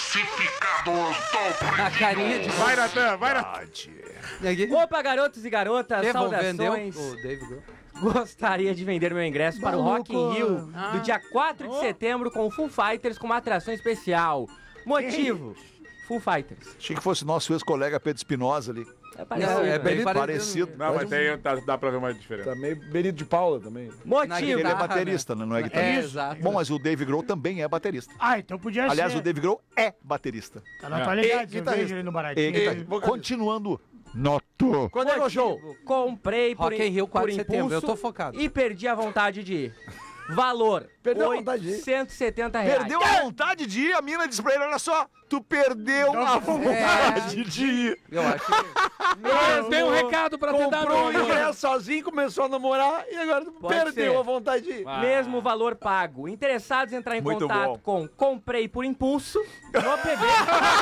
A carinha de... Vai, Natan, vai, Natan. Opa, garotos e garotas, Vou vender saudações. o, o David Grohl. Gostaria de vender meu ingresso para o Rock in Rio Ah. do dia quatro de setembro com o Foo Fighters com uma atração especial. Motivo: Foo Fighters. Achei que fosse nosso ex-colega Pedro Espinosa ali. É parecido. É, é bem parecido. parecido. Não, mas tem, dá, dá pra ver uma diferença. Também Benito de Paula também. Motivo. Ele é baterista, né? Não é guitarrista. É, exato. Bom, mas o Dave Grohl também é baterista. Ah, então podia Aliás, ser. o Dave Grohl é baterista. Tá na atualidade, E eu guitarrista. vejo ele no E baratinho. guitarrista. Continuando. Noto. Quando é o show? Comprei por, Rock in Rio, quatro por de setembro, impulso eu tô focado. e perdi a vontade de ir. Valor, Perdeu a vontade de ir. oitocentos e setenta reais. Perdeu a vontade de ir, a mina disse pra ele, olha só, tu perdeu a vontade de ir. Eu acho que... Mesmo, Tem um recado pra te dar, Comprou o meu amor. ingresso sozinho, começou a namorar e agora Pode perdeu ser. a vontade de ir. Mesmo valor pago. Interessados em entrar em Muito contato bom. com Comprei por Impulso no P B.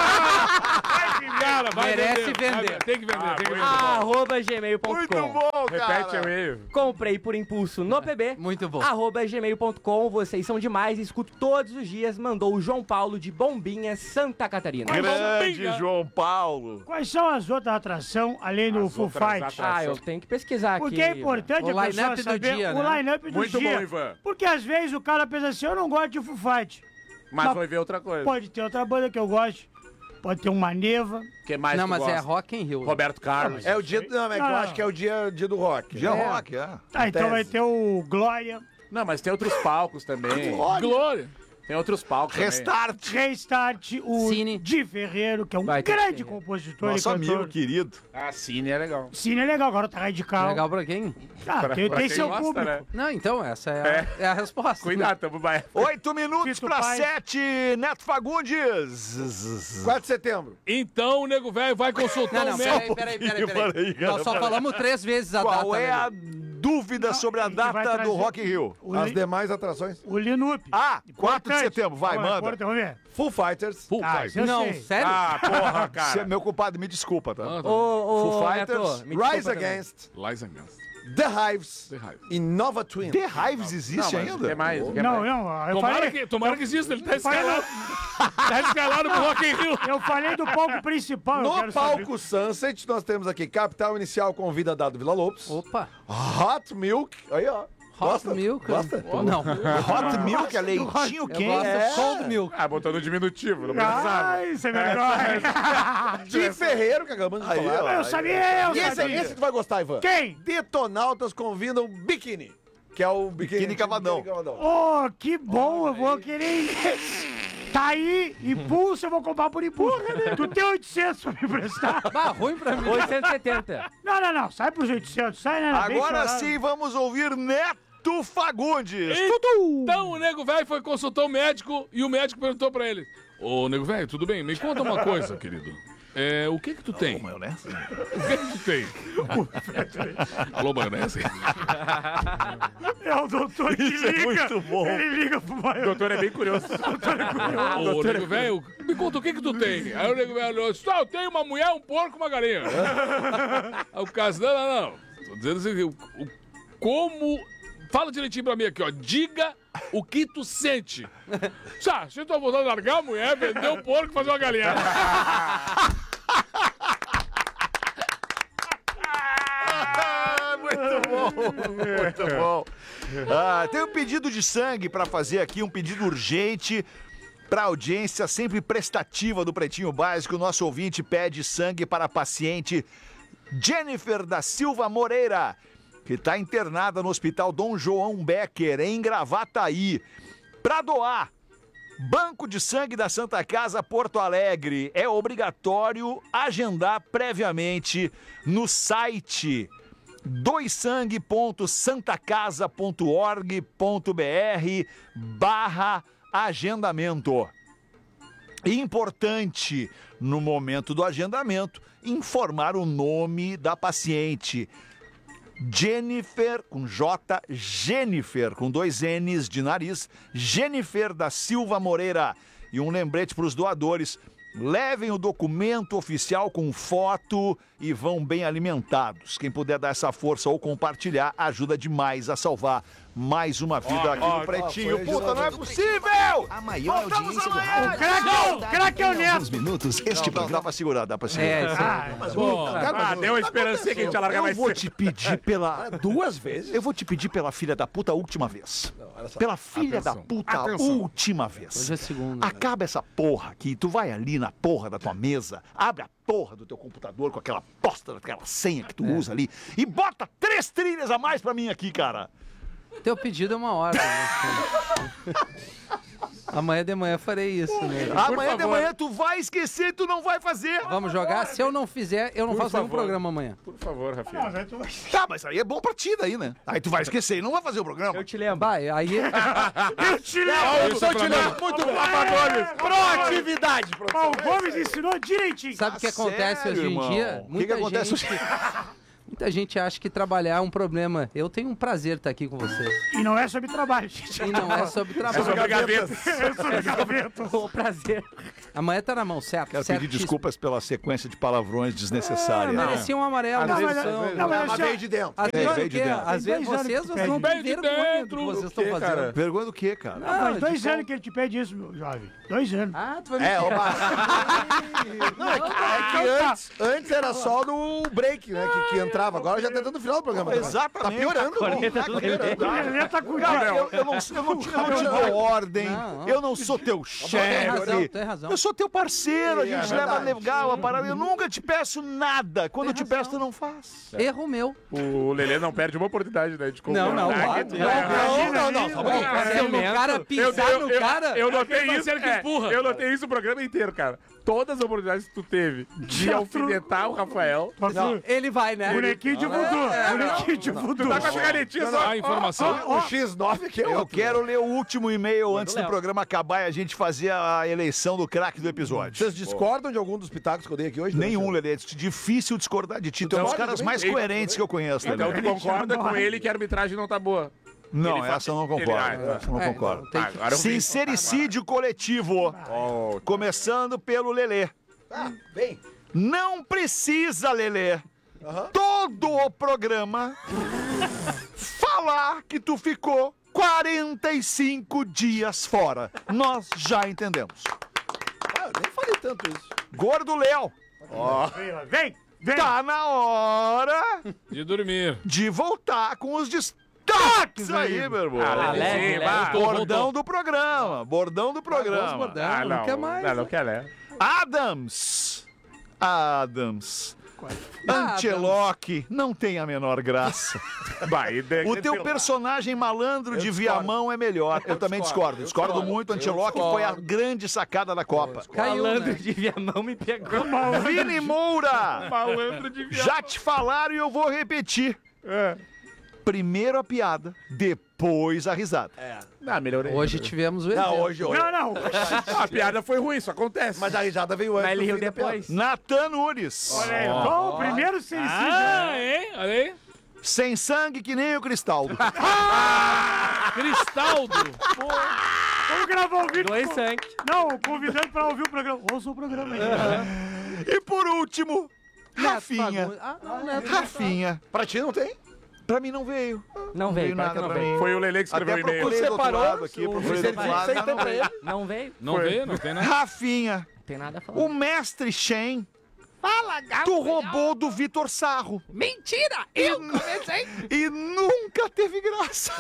Cara, vai Merece vender. vender. Vai, tem que vender, tem que vender. arroba gmail ponto com. Muito bom, cara. Repete o e-mail. Comprei por Impulso no P B. Muito bom. Arroba gmail ponto com. Vocês são demais. Escuto todos os dias. Mandou o João Paulo de Bombinha, Santa Catarina. Grande João Paulo. Quais são as outras atrações, além do As Full outras Fight? atrações. Ah, eu tenho que pesquisar aqui. Porque é importante O a pessoa line-up do saber dia, o né? line-up do Muito dia. bom, Ivan. Porque às vezes o cara pensa assim, eu não gosto de Full Fight. Mas Mas vai ver outra coisa. Pode ter outra banda que eu gosto. Pode ter uma Neva. que mais Não, tu mas é gosta? Rock in Rio. Roberto Carlos. É o dia. Não, é que eu Não, acho que é o dia, dia do rock. Dia É. rock, é. Ah, então Tese. vai ter o Glória. Não, mas tem outros palcos também. Glória. Tem outros palcos também. Restart. Restart, o Cine. Di Ferreiro, que é um Vai ter grande Cine. compositor Nosso e amigo cantor. querido. Ah, Cine é legal. Cine é legal, agora tá radical. Legal pra quem? Ah, Pra- tem, pra tem quem seu gosta, público. né? Não, então, essa é a, É. é a resposta. Cuidado, tamo vai. Oito minutos Tito pra Paz. sete, Neto Fagundes. quatro de setembro. Então o nego velho vai consultar Não, não, o médico. peraí, peraí, peraí, Peraí, peraí. cara, Nós só peraí. falamos três vezes a data. Qual é né? a dúvida sobre a e que vai data do trazer- Rock in Rio? O, As Li- demais atrações. o Linup. Ah, quatro de Importante. setembro, vai, Vamos, manda. importante, Vamos ver. Full Fighters. Full Ah, Fight. isso eu Não, sei. sério? Ah, porra, Você é cara. meu culpado, me desculpa, tá? Ah, tá. Ô, ô, Full Neto, Fighters, me Rise desculpa também. Against. Lies Against. The Hives. The Hive. E Nova Twin. The Hives existe Não, mas ainda? quer mais? Quer Não, mais? não, eu Tomara falei, que, tomara que exista, ele tá eu falei- escalado. Tá escalado pro Rock in Rio. eu falei do palco principal. eu No quero palco Sunset, nós temos aqui Capital Inicial com Vida Dado Vila Lopes. Opa, Hot Milk. Aí, ó. Hot Gosta? Milk. Gosta? Não. Hot Milk é leitinho Eu quente. gosto É. de Cold Milk. Ah, botou no diminutivo, não saber. precisava. Ai, você me vergonha. Di Ferreiro, que acabamos de Aí, falar. ó. Eu sabia, eu E esse, sabia. esse tu vai gostar, Ivan. Quem? Detonautas convidam Biquíni. Que é o Biquíni, Biquíni Cavadão. Oh, que bom, eu vou querer... Tá aí, impulso, eu vou comprar por impulso. Tu tem oitocentos pra me emprestar? Bah, ruim pra mim. oitocentos e setenta. Não, não, não, sai pros oitocentos, sai, né? bem Agora chorado. sim, vamos ouvir Neto Fagundes. Então o nego velho foi consultar o médico e o médico perguntou pra ele: Ô nego velho, tudo bem? Me conta uma coisa, querido. É, o que que tu tem? Maionese? O que que tu tem? Alô, maionese? É o doutor que Isso é liga. muito bom. Ele liga pro O maior. doutor é bem curioso. Ô, nego velho, me conta o que que tu tem? Aí o nego velho olhou e disse: ah, eu tenho uma mulher, um porco e uma galinha. Aí o caso, não, não, não. Tô dizendo assim, o, o- como... Fala direitinho pra mim aqui, ó. Diga o que tu sente. Sá, se tu voltar a largar a mulher, vender um porco e fazer uma galinha. Ah, muito bom, muito bom. Ah, tem um pedido de sangue pra fazer aqui, um pedido urgente pra audiência sempre prestativa do Pretinho Básico. Nosso ouvinte pede sangue para a paciente Jennifer da Silva Moreira, que está internada no Hospital Dom João Becker, em Gravataí, para doar. Banco de Sangue da Santa Casa Porto Alegre. É obrigatório agendar previamente no site doissangue ponto santacasa ponto org ponto br barra agendamento. Importante, no momento do agendamento, informar o nome da paciente. Jennifer, com J, Jennifer, com dois N's de nariz, Jennifer da Silva Moreira. E um lembrete para os doadores: levem o documento oficial com foto e vão bem alimentados. Quem puder dar essa força ou compartilhar, ajuda demais a salvar mais uma vida aqui no Pretinho. Puta, não é possível! A maior Voltamos audiência do amanhã. rádio. O craque é o- craque é o Em Neto. alguns minutos, este Não, dá, programa... dá pra segurar, dá pra segurar. É, isso Ah, aí. mas Bom, o- cara, Ah, mas deu uma esperança que a gente ia largar Eu mais vou cedo. te pedir pela... Duas vezes? Eu vou te pedir pela filha da puta a última vez. Pela filha Atenção. da puta a Atenção. última vez. Hoje é segunda. Acaba essa porra aqui. Tu vai ali na porra da tua mesa, abre a porra do teu computador com aquela bosta daquela senha que tu usa ali e bota três trilhas a mais pra mim aqui, cara. Teu pedido é uma hora. Né? Amanhã de manhã farei isso, né? Amanhã de favor. manhã tu vai esquecer e tu não vai fazer. Vamos jogar? Se eu não fizer, eu não Por faço nenhum favor. programa amanhã. Por favor, Rafinha. Mas aí tu vai- Tá, mas aí é bom pra ti daí, né? Aí tu vai esquecer e não vai fazer o programa. Eu te lembro. Vai, aí. Eu te levo! Eu sou te levo. Muito bom, Gomes. Proatividade, Ó, o Gomes ensinou direitinho. Sabe o que Tá acontece sério, hoje em irmão? dia? O que que acontece gente, Muita gente acha que trabalhar é um problema. Eu tenho um prazer estar aqui com vocês. E não é sobre trabalho, gente. E não é sobre É trabalho. sobre gaveta. É sobre gaveta. O prazer. Amanhã tá na mão, certo? Quero certo pedir desculpas pela sequência de palavrões desnecessárias. Merecia um amarelo. Não, né? mas- São- não, mas Mas assim, veio de dentro. Às É, vezes, veio o de quê? dentro. Às vezes Dois anos vocês que tu não pede. têm Veio de vergonha do dentro. que vocês O estão quê, fazendo. cara? Vergonha do quê, cara? Não, faz de dois como? anos que ele te pede isso, meu jovem. Dois anos. Ah, tu vai me É, tirar. oba. Não, é que, é que antes, antes era só no break, né? Que, que entrava. Agora já tá dando o final do programa. Exatamente. Tá piorando. Corneta Tá do Lelê. piorando. O Lelê tá com Cara, eu, eu não, eu não te, eu não te dou ordem, Não, não. eu não sou teu chefe. razão, tem razão. Eu sou teu parceiro, a Sim, é gente leva verdade. legal a parada. Eu nunca te peço nada. Quando eu te peço, tu não faz. Erro meu. O Lelê não perde uma oportunidade, né? De Não, não, concordar vai. que tu Não, é- Não, não, não. Só um pouquinho. Se o cara Eu, pisar eu, no eu, cara. eu notei aquele isso. parceiro que é, empurra. eu notei isso o programa inteiro, cara. Todas as oportunidades que tu teve de alfinetar o Rafael. Não. Ele vai, né? Bonequinho de voodoo. Bonequinho de voodoo. Tu tá com essa canetinha só. A informação. O X nove aqui é Eu outro. quero ler o último e-mail antes do Léo. programa acabar e a gente fazer a eleição do craque do episódio. Vocês discordam de algum dos pitacos que eu dei aqui hoje? Nenhum, Lelê. É difícil discordar de ti. Tu é um dos discorda caras também? mais Então, coerentes que eu conheço, Lelê. Então tu concorda com ele que a arbitragem não tá boa. Não, Ele fa- essa eu não ele- concordo. ah, Essa eu não É, concordo. então tem que- Ah, agora eu vi. Sincericídio coletivo. Oh, Começando pelo Lelê. Ah, vem. Não precisa, Lelê, todo o programa falar que tu ficou quarenta e cinco dias fora. Nós já entendemos. Ah, eu nem falei tanto isso. Gordo Léo, Vem, vem. tá na hora De dormir. de voltar com os destaques aí, meu irmão. Ah, Lelê, sim, Lelê, vai. voltou, Bordão do programa, bordão do programa. bordão. Ah, não não, quer mais, Não, não né? quer, né? Adams. Adams. Anteloque não tem a menor graça. Vai, de- O teu personagem malandro de Viamão é melhor. Eu, também discordo. Discordo muito. Anteloque foi a grande sacada da Copa. Caiu, Malandro né? de Viamão me pegou. Vini Moura. Malandro de viado. Já te falaram e eu vou repetir. É. Primeiro a piada, depois a risada. Ah, melhorei. Hoje tivemos o Não, exemplo. hoje, hoje. Não, não. A piada foi ruim, isso acontece. Mas a risada veio antes. Mas ele do riu fim da piada. depois. Natan Nunes. Olha aí, ó. o primeiro suicídio. Ah, hein? Olha aí. Sem sangue que nem o Cristaldo. Cristaldo. Vamos gravar o vídeo. Dois com- sangue. Não, convidando pra ouvir o programa. Ouça o programa aí. E por último, Rafinha. Fagundes. Ah, não, Neto. Rafinha. Pra ti não tem? Pra mim não veio. Não veio, claro que nada não pra veio. mim. Foi o Lelê que escreveu Até o e-mail. procurei do outro Separou, lado aqui, o- procurei do sem- outro lado, sem mas ter não pra veio. ele. Não veio? Não veio, não tem nada. Rafinha, Não tem nada a falar. o mestre Shen. Fala, gato. Tu roubou do Vitor Sarro. Mentira! Eu comecei! E nunca teve graça.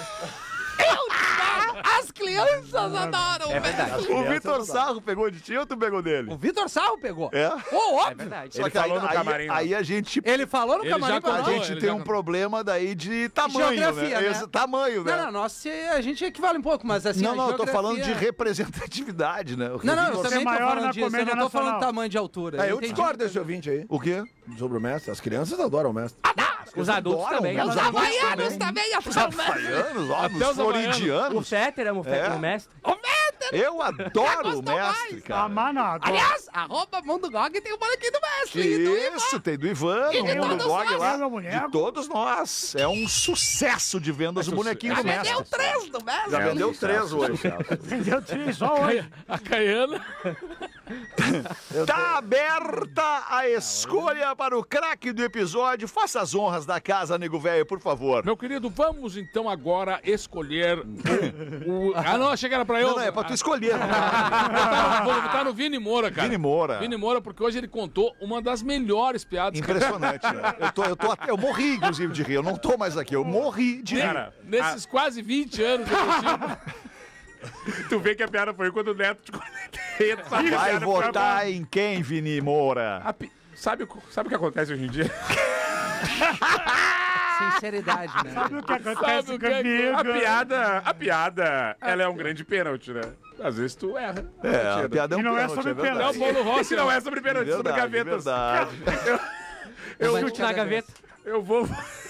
As crianças adoram! É verdade. O Vitor Sarro pegou de ti ou tu pegou dele? O Vitor Sarro pegou. É? Ô, É óbvio! verdade. Só Ele que aí, falou no aí- camarim, né? aí a gente, Ele falou no Ele camarim já pra a nós. contou. gente ele tem já um contou. problema daí de tamanho, Geografia, né? Esse tamanho, né? Não, não, nós se- a gente equivale um pouco, mas assim. não, a não, eu tô geografia- falando de representatividade, né? Não, não, eu Você também é tô maior falando na disso. Eu comédia não tô falando nacional. tamanho de altura. É, eu entendi. discordo desse ouvinte aí. O quê? Sobre o mestre. As crianças adoram o mestre. Os adultos adoram, também. né? Os Os adultos Havaianos também, Os havaianos, ó, os O floridianos. Fetter ama o Fetter, É. o mestre. Eu adoro o mestre, cara. Ah, mas não. agora- Aliás, arroba Mundo Gog tem o boletim do mestre. e do Ivan. Isso, tem do Ivan, E no de Mundo todos Dog nós. lá. É, meu boneco. De todos nós. É um sucesso de vendas o bonequinho do mestre. Vendeu três do mestre. Já vendeu três hoje. Entendeu? Três só hoje. A Caiana. Tá aberta a escolha para o craque do episódio. Faça as honras da casa, nego velho, por favor. Meu querido, vamos então agora escolher o... o... Ah, não, achei que era pra eu. Não, não, é pra tu escolher. Ah, vou votar no Vini Moura, cara. Vini Moura. Vini Moura, porque hoje ele contou uma das melhores piadas. Impressionante, né? Eu, tô, eu, tô até, eu morri, inclusive, de rir. Eu não tô mais aqui, eu morri de rir. Cara, nesses a... quase vinte anos eu consigo... Tu vê que a piada foi quando o Neto te conectei. Vai votar em quem, Vini Moura? Pi... Sabe, sabe o que acontece hoje em dia? Sinceridade, né? Sabe o que acontece Sabe o que comigo? A piada, a piada, ela é um grande pênalti, né? Às vezes tu erra. É, a piada é um E não é pênalti, sobre é verdade. pênalti. Não, Paulo Rossi não é sobre pênalti, sobre Verdade, gavetas. verdade. Eu, Eu chute na gaveta. eu vou...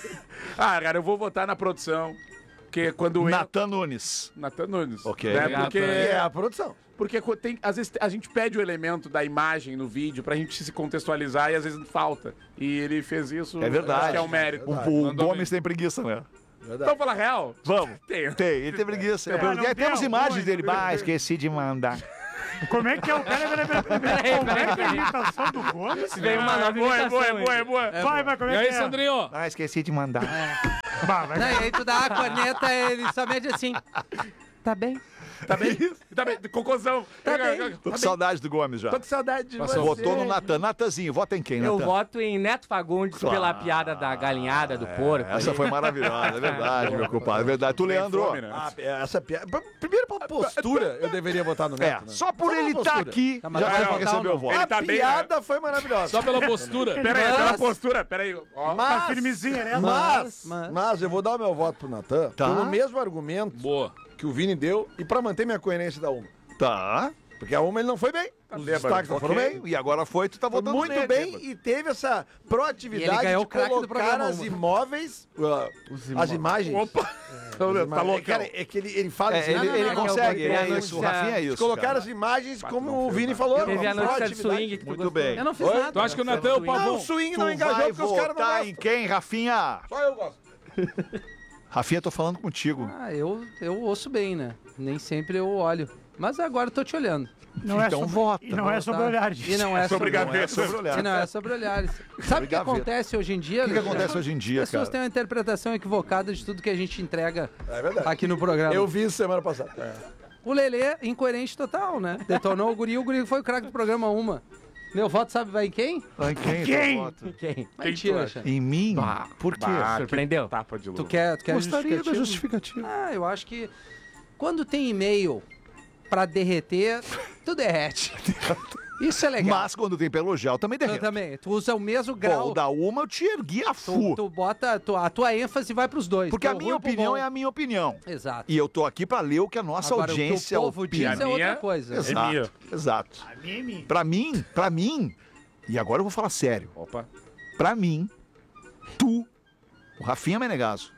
Ah, cara, eu vou votar na produção. Porque quando eu... Natan Nunes. Natan Nunes. Ok. Né? Porque... É a produção. Porque tem, às vezes a gente pede o elemento da imagem no vídeo pra gente se contextualizar e às vezes falta. E ele fez isso. É verdade. Acho que é um mérito. O, o Gomes tem preguiça, né? Vamos falar real? Vamos. Tem. Tem, ele tem preguiça. É, Eu perguntei, não temos tem imagens algum, dele. né? Bah, esqueci de mandar. Como é que é o... Peraí, peraí, peraí. peraí. Como é que é a imitação do Gomes? Veio uma Ah, nova é boa, é imitação. boa, é boa, é boa. Vai, vai, como E é aí, que é? Sandrinho? Ah, esqueci de mandar. Bah, vai. Não, e aí tu dá a corneta, ele só mede assim. Tá bem? Tá bem? Tá bem? Cocôzão. Tá bem. Tô com saudade do Gomes já. Tô com saudade de você. Votou no Natan. Natanzinho, vota em quem, Eu Natan? voto em Neto Fagundes pela piada da galinhada, do porco. Essa foi maravilhosa, é verdade, meu compadre. É verdade. Tu, Leandro? fome, né? Ah, essa piada. Primeiro, pela postura, eu deveria votar no É, Neto. né? só por Só ele pela estar postura. aqui, Tá, mas já vai vai votar receber ou não? o voto. Ele A tá bem, piada foi maravilhosa. Só pela postura. Pera aí, Mas- pela postura. Pera aí. Ó. Tá Mas, firmezinha, né? mas, Mas- mas eu vou dar o meu voto pro Natan Tá. pelo mesmo argumento Boa. que o Vini deu e pra manter minha coerência da Uma. Tá. Porque a Uma ele não foi bem. Os bêbado. destaques não foram Ok. bem. E agora foi, tu tá Foi votando muito nele, bem bêbado. e teve essa proatividade E ele ganhou de o craque do colocar programa as Uma. imóveis, uh, as imagens. Opa. As Tá imagens. loucão. É, cara, é que ele, ele fala É, assim, ele não, não, ele não, não, consegue, não, é não, isso. O não, Rafinha é de isso. colocar cara. as imagens como não o fez Vini nada. falou. Teve a uma noite de proatividade. swing que tu Muito gostou. bem. Eu não fiz Oi? nada. Tu acha que o Natan é o Não, pavão? o swing Tu não engajou vai porque os caras não votar em gostam. quem, Rafinha? Só eu gosto. Rafinha, tô falando contigo. Ah, eu, eu ouço bem, né? Nem sempre eu olho. Mas agora eu tô te olhando. Não é Então sobre, vota, E não é sobre olhar, E não é sobre, Não é sobre olhar. E não é sobre olhares. Sabe o que gaveta. acontece hoje em dia? O que, que Alexandre? acontece hoje em dia, As pessoas cara? têm uma interpretação equivocada de tudo que a gente entrega É verdade. aqui no programa. Eu vi isso semana passada. O Lelê, incoerente total, né? Detonou o guri, o guri foi o craque do programa Uma. Meu voto sabe vai em quem? Em quem? Quem? teu voto? Quem? Mentira, Alexandre. Em mim? Por quê? Bah, Surpreendeu? que Tapa de luz. Tu quer, tu quer Gostaria da justificativa? justificativa. Ah, eu acho que quando tem e-mail pra derreter, tu derrete. Isso é legal. Mas quando tem pra elogiar, eu também Eu derreto. também. Tu usa o mesmo Pô, grau. o da uma eu te ergui a Tu, fu. tu bota a tua, a tua ênfase vai pros dois. Porque a pro minha ruim e pro opinião bom. é a minha opinião. Exato. E eu tô aqui pra ler o que a nossa Agora, audiência o que o povo opina. diz é outra coisa. Exato, minha. exato. A minha é minha. Pra mim, pra mim, e agora eu vou falar sério. Opa. Pra mim, tu, o Rafinha Menegaso,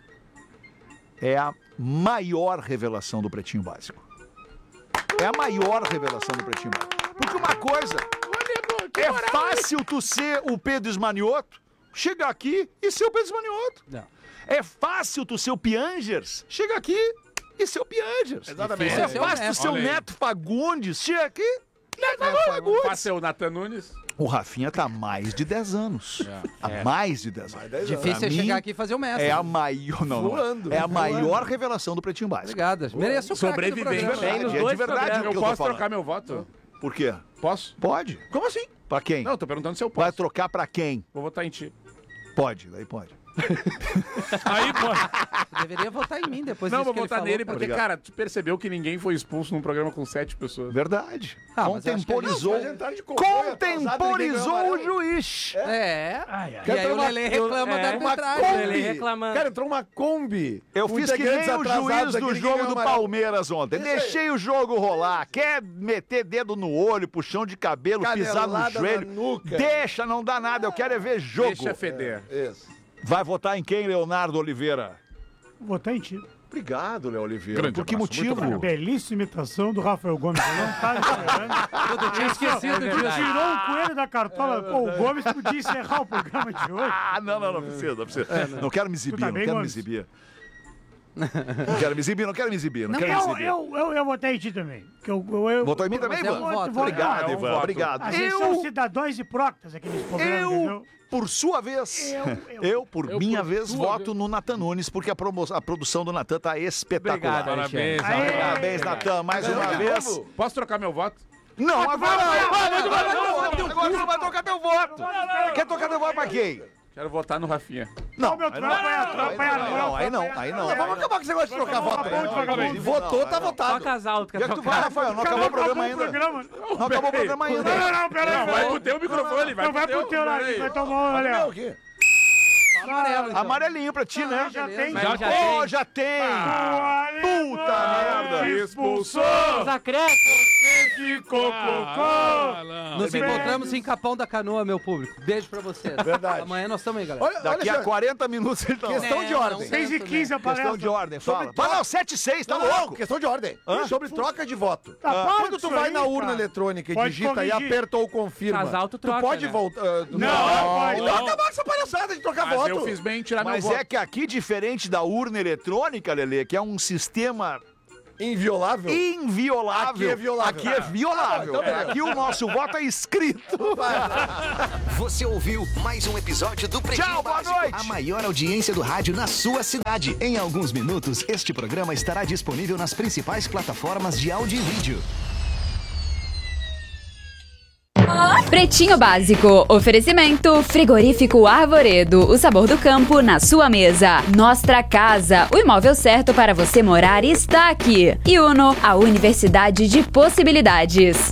é a maior revelação do Pretinho Básico. É a maior revelação do Pretinho Básico. Porque uma coisa, é fácil tu ser o Pedro Esmanioto, chegar aqui e ser o Pedro Esmanioto. Não. É fácil tu ser o Piangers, chegar aqui e ser o Piangers. Exatamente. É Esse é o fácil tu Neto. ser o Olha aí. Neto Fagundes, chega aqui, Neto Passa Fagundes. ser o Natan Nunes. O Rafinha tá há mais de dez anos. Há mais de dez anos. Difícil Pra é mim, chegar aqui e fazer o mestre. É a maior, não, não, Voando, é a voando. maior revelação do Pretinho Básico. Obrigado. Mereço o craque do Sobrevivente. programa. Tem nos É de dois verdade programas. o Eu que eu tô posso falando. trocar meu voto? Por quê? Posso? Pode. Como assim? Pra quem? Não, tô perguntando se eu posso. Vai trocar pra quem? Vou votar em ti. Pode, daí pode. Aí, pô. Tu deveria votar em mim depois Não, disso vou que ele votar falou, nele cara. porque, Obrigado. cara, tu percebeu que ninguém foi expulso num programa com sete pessoas. Verdade. Ah, mas eu acho que Contemporizou. Não, se a gente tá de comboio atrasado, ninguém Contemporizou ganhou o amarelo. juiz. É. Ai, ai. E aí o uma- Lelê reclama é, da Uma arbitragem. Ele Kombi. reclamando. Cara, entrou uma Kombi. Eu com fiz que integrantes nem o atrasados juiz aqui, do ninguém jogo ganhou do amarelo. Palmeiras ontem. Isso aí. Deixei o jogo rolar. Quer meter dedo no olho, puxão de cabelo, pisar no Canelada joelho. na nuca. Deixa, não dá nada. Eu quero é ver jogo. Deixa feder. Isso. Vai votar em quem, Leonardo Oliveira? Vou votar em ti. Obrigado, Léo Oliveira. Grande Por que abraço, muito motivo? Belíssima imitação do Rafael Gomes. Eu não tava esperando. Eu tinha esquecido É disso. verdade. Tirou um coelho da cartola. Pô, o Gomes podia encerrar o programa de hoje. Ah, não, não, não precisa, não precisa. não quero me exibir, tá não bem, quero me Gomes? exibir. Não quero me exibir, não quero me exibir, não, Não, quero me eu, exibir. eu, eu, eu votei em ti também. Que eu, eu, eu, Votou em mim também, Mas é Ivan? um voto, voto. Obrigado, Ah, é um Ivan, voto. obrigado. A gente Eu- são cidadãos e proctas aqui nesse programa, Eu, entendeu? por sua vez, eu, por eu minha por vez, sua voto vez. no Natan Nunes, porque a, promo- a produção do Natan tá espetacular. Obrigado, Parabéns, Alexandre. Natan. Parabéns, Natan, mais Ganhou uma de vez. novo? Posso trocar meu voto? Não, agora não. vai, vai, vai, Agora vai, vai, não, vai, agora não vai trocar teu voto. Quer trocar teu voto pra quem? Quero votar no Rafinha. Não, meu aí não, troco é aí troco, não, é aí troco, não, aí não, aí não. Vamos acabar com esse negócio de trocar voto aí. Votou, tá votado. Toca as altas, Já que tu vai, Rafael, não acabou o programa ainda. Não acabou o programa ainda. Não, não, não, peraí. Não, vai pro teu microfone, vai Não, vai pro pro teu, teu lá, peraí. vai tomar, olha. O quê? Amarelo, então. Amarelinho pra ti, né? Já tem. Já tem. Oh, já tem. Puta merda. Expulsou. Os acréscimos. Ficou Ah, não. Nos encontramos em Capão da Canoa, meu público. Beijo pra vocês. Verdade. Amanhã nós estamos aí, galera. Olha, Daqui olha a quarenta minutos então. Questão de Não, ordem. não. seis e quinze a palestra. Questão de ordem, fala. Sobre Mas não, sete e seis, tá Não, não, louco? questão de ordem. Hã? Sobre troca de voto. Tá, para Quando tu disso vai aí, na urna cara. eletrônica e Pode digita e corrigir. aperta ou confirma, Casal, tu troca, pode né? voltar. ah, tu- Não, não pode. Então acaba com essa palhaçada de trocar Mas voto. eu fiz bem em tirar meu Mas voto. é que aqui, diferente da urna eletrônica, Lelê, que é um sistema Inviolável. inviolável. Aqui é violável. Aqui é violável. Ah, então beleza. Aqui o nosso voto é escrito. Você ouviu mais um episódio do Pretinho Tchau, boa Básico, noite. a maior audiência do rádio na sua cidade. Em alguns minutos, este programa estará disponível nas principais plataformas de áudio e vídeo. Pretinho Básico. Oferecimento Frigorífico Arvoredo. O sabor do campo na sua mesa. Nostra Casa. O imóvel certo para você morar está aqui. E Uno, a Universidade de Possibilidades.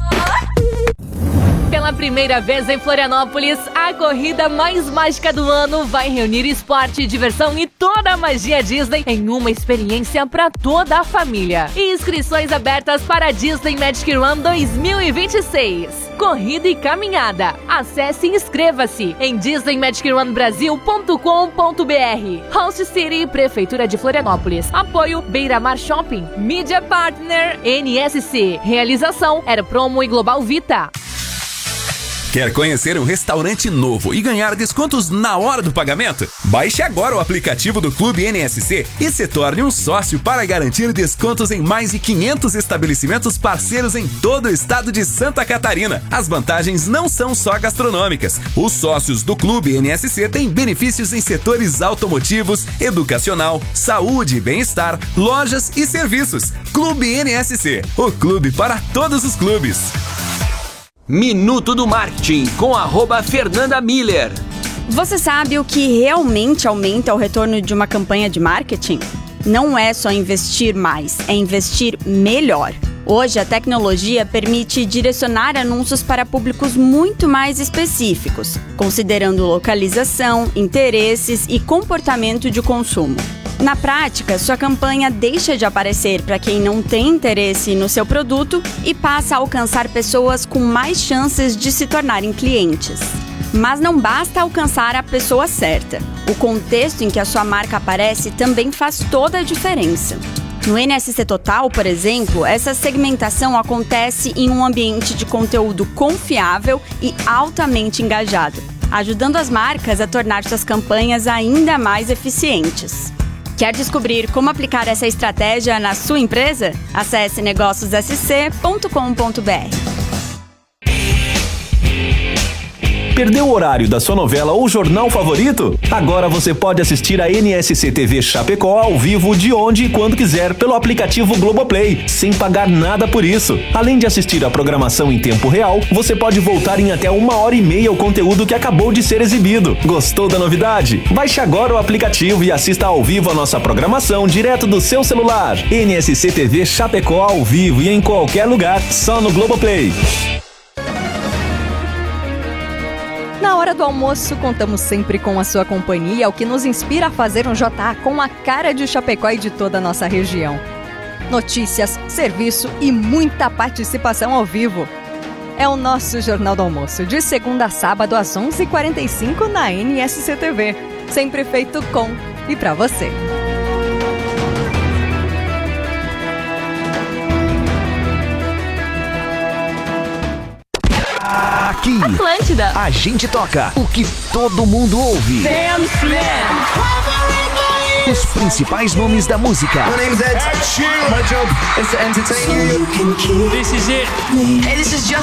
Pela primeira vez em Florianópolis, a corrida mais mágica do ano vai reunir esporte, diversão e toda a magia Disney em uma experiência para toda a família. Inscrições abertas para a Disney Magic Run dois mil e vinte e seis. Corrida e caminhada. Acesse e inscreva-se em disney magic run brasil ponto com ponto b r. Host City, Prefeitura de Florianópolis. Apoio Beira-Mar Shopping. Media Partner N S C. Realização Era Promo e Global Vita. Quer conhecer um restaurante novo e ganhar descontos na hora do pagamento? Baixe agora o aplicativo do Clube N S C e se torne um sócio para garantir descontos em mais de quinhentos estabelecimentos parceiros em todo o estado de Santa Catarina. As vantagens não são só gastronômicas. Os sócios do Clube N S C têm benefícios em setores automotivos, educacional, saúde e bem-estar, lojas e serviços. Clube N S C, o clube para todos os clubes. Minuto do Marketing com arroba Fernanda Miller. Você sabe o que realmente aumenta o retorno de uma campanha de marketing? Não é só investir mais, é investir melhor. Hoje, a tecnologia permite direcionar anúncios para públicos muito mais específicos, considerando localização, interesses e comportamento de consumo. Na prática, sua campanha deixa de aparecer para quem não tem interesse no seu produto e passa a alcançar pessoas com mais chances de se tornarem clientes. Mas não basta alcançar a pessoa certa. O contexto em que a sua marca aparece também faz toda a diferença. No N S C Total, por exemplo, essa segmentação acontece em um ambiente de conteúdo confiável e altamente engajado, ajudando as marcas a tornar suas campanhas ainda mais eficientes. Quer descobrir como aplicar essa estratégia na sua empresa? Acesse negócios s c ponto com ponto b r. Perdeu o horário da sua novela ou jornal favorito? Agora você pode assistir a N S C T V Chapecó ao vivo de onde e quando quiser pelo aplicativo Globoplay, sem pagar nada por isso. Além de assistir a programação em tempo real, você pode voltar em até uma hora e meia ao conteúdo que acabou de ser exibido. Gostou da novidade? Baixe agora o aplicativo e assista ao vivo a nossa programação direto do seu celular. N S C T V Chapecó ao vivo e em qualquer lugar, só no Globoplay. Na hora do almoço, contamos sempre com a sua companhia, o que nos inspira a fazer um J A com a cara de Chapecó e de toda a nossa região. Notícias, serviço e muita participação ao vivo. É o nosso Jornal do Almoço, de segunda a sábado às onze e quarenta e cinco na N S C T V. Sempre feito com e pra você. Aqui, Atlântida. A gente toca o que todo mundo ouve. Dance Man. Os principais nomes da música. My name's Ed. Ed Sheeran. My job is to entertain you. This is it. Hey, this is just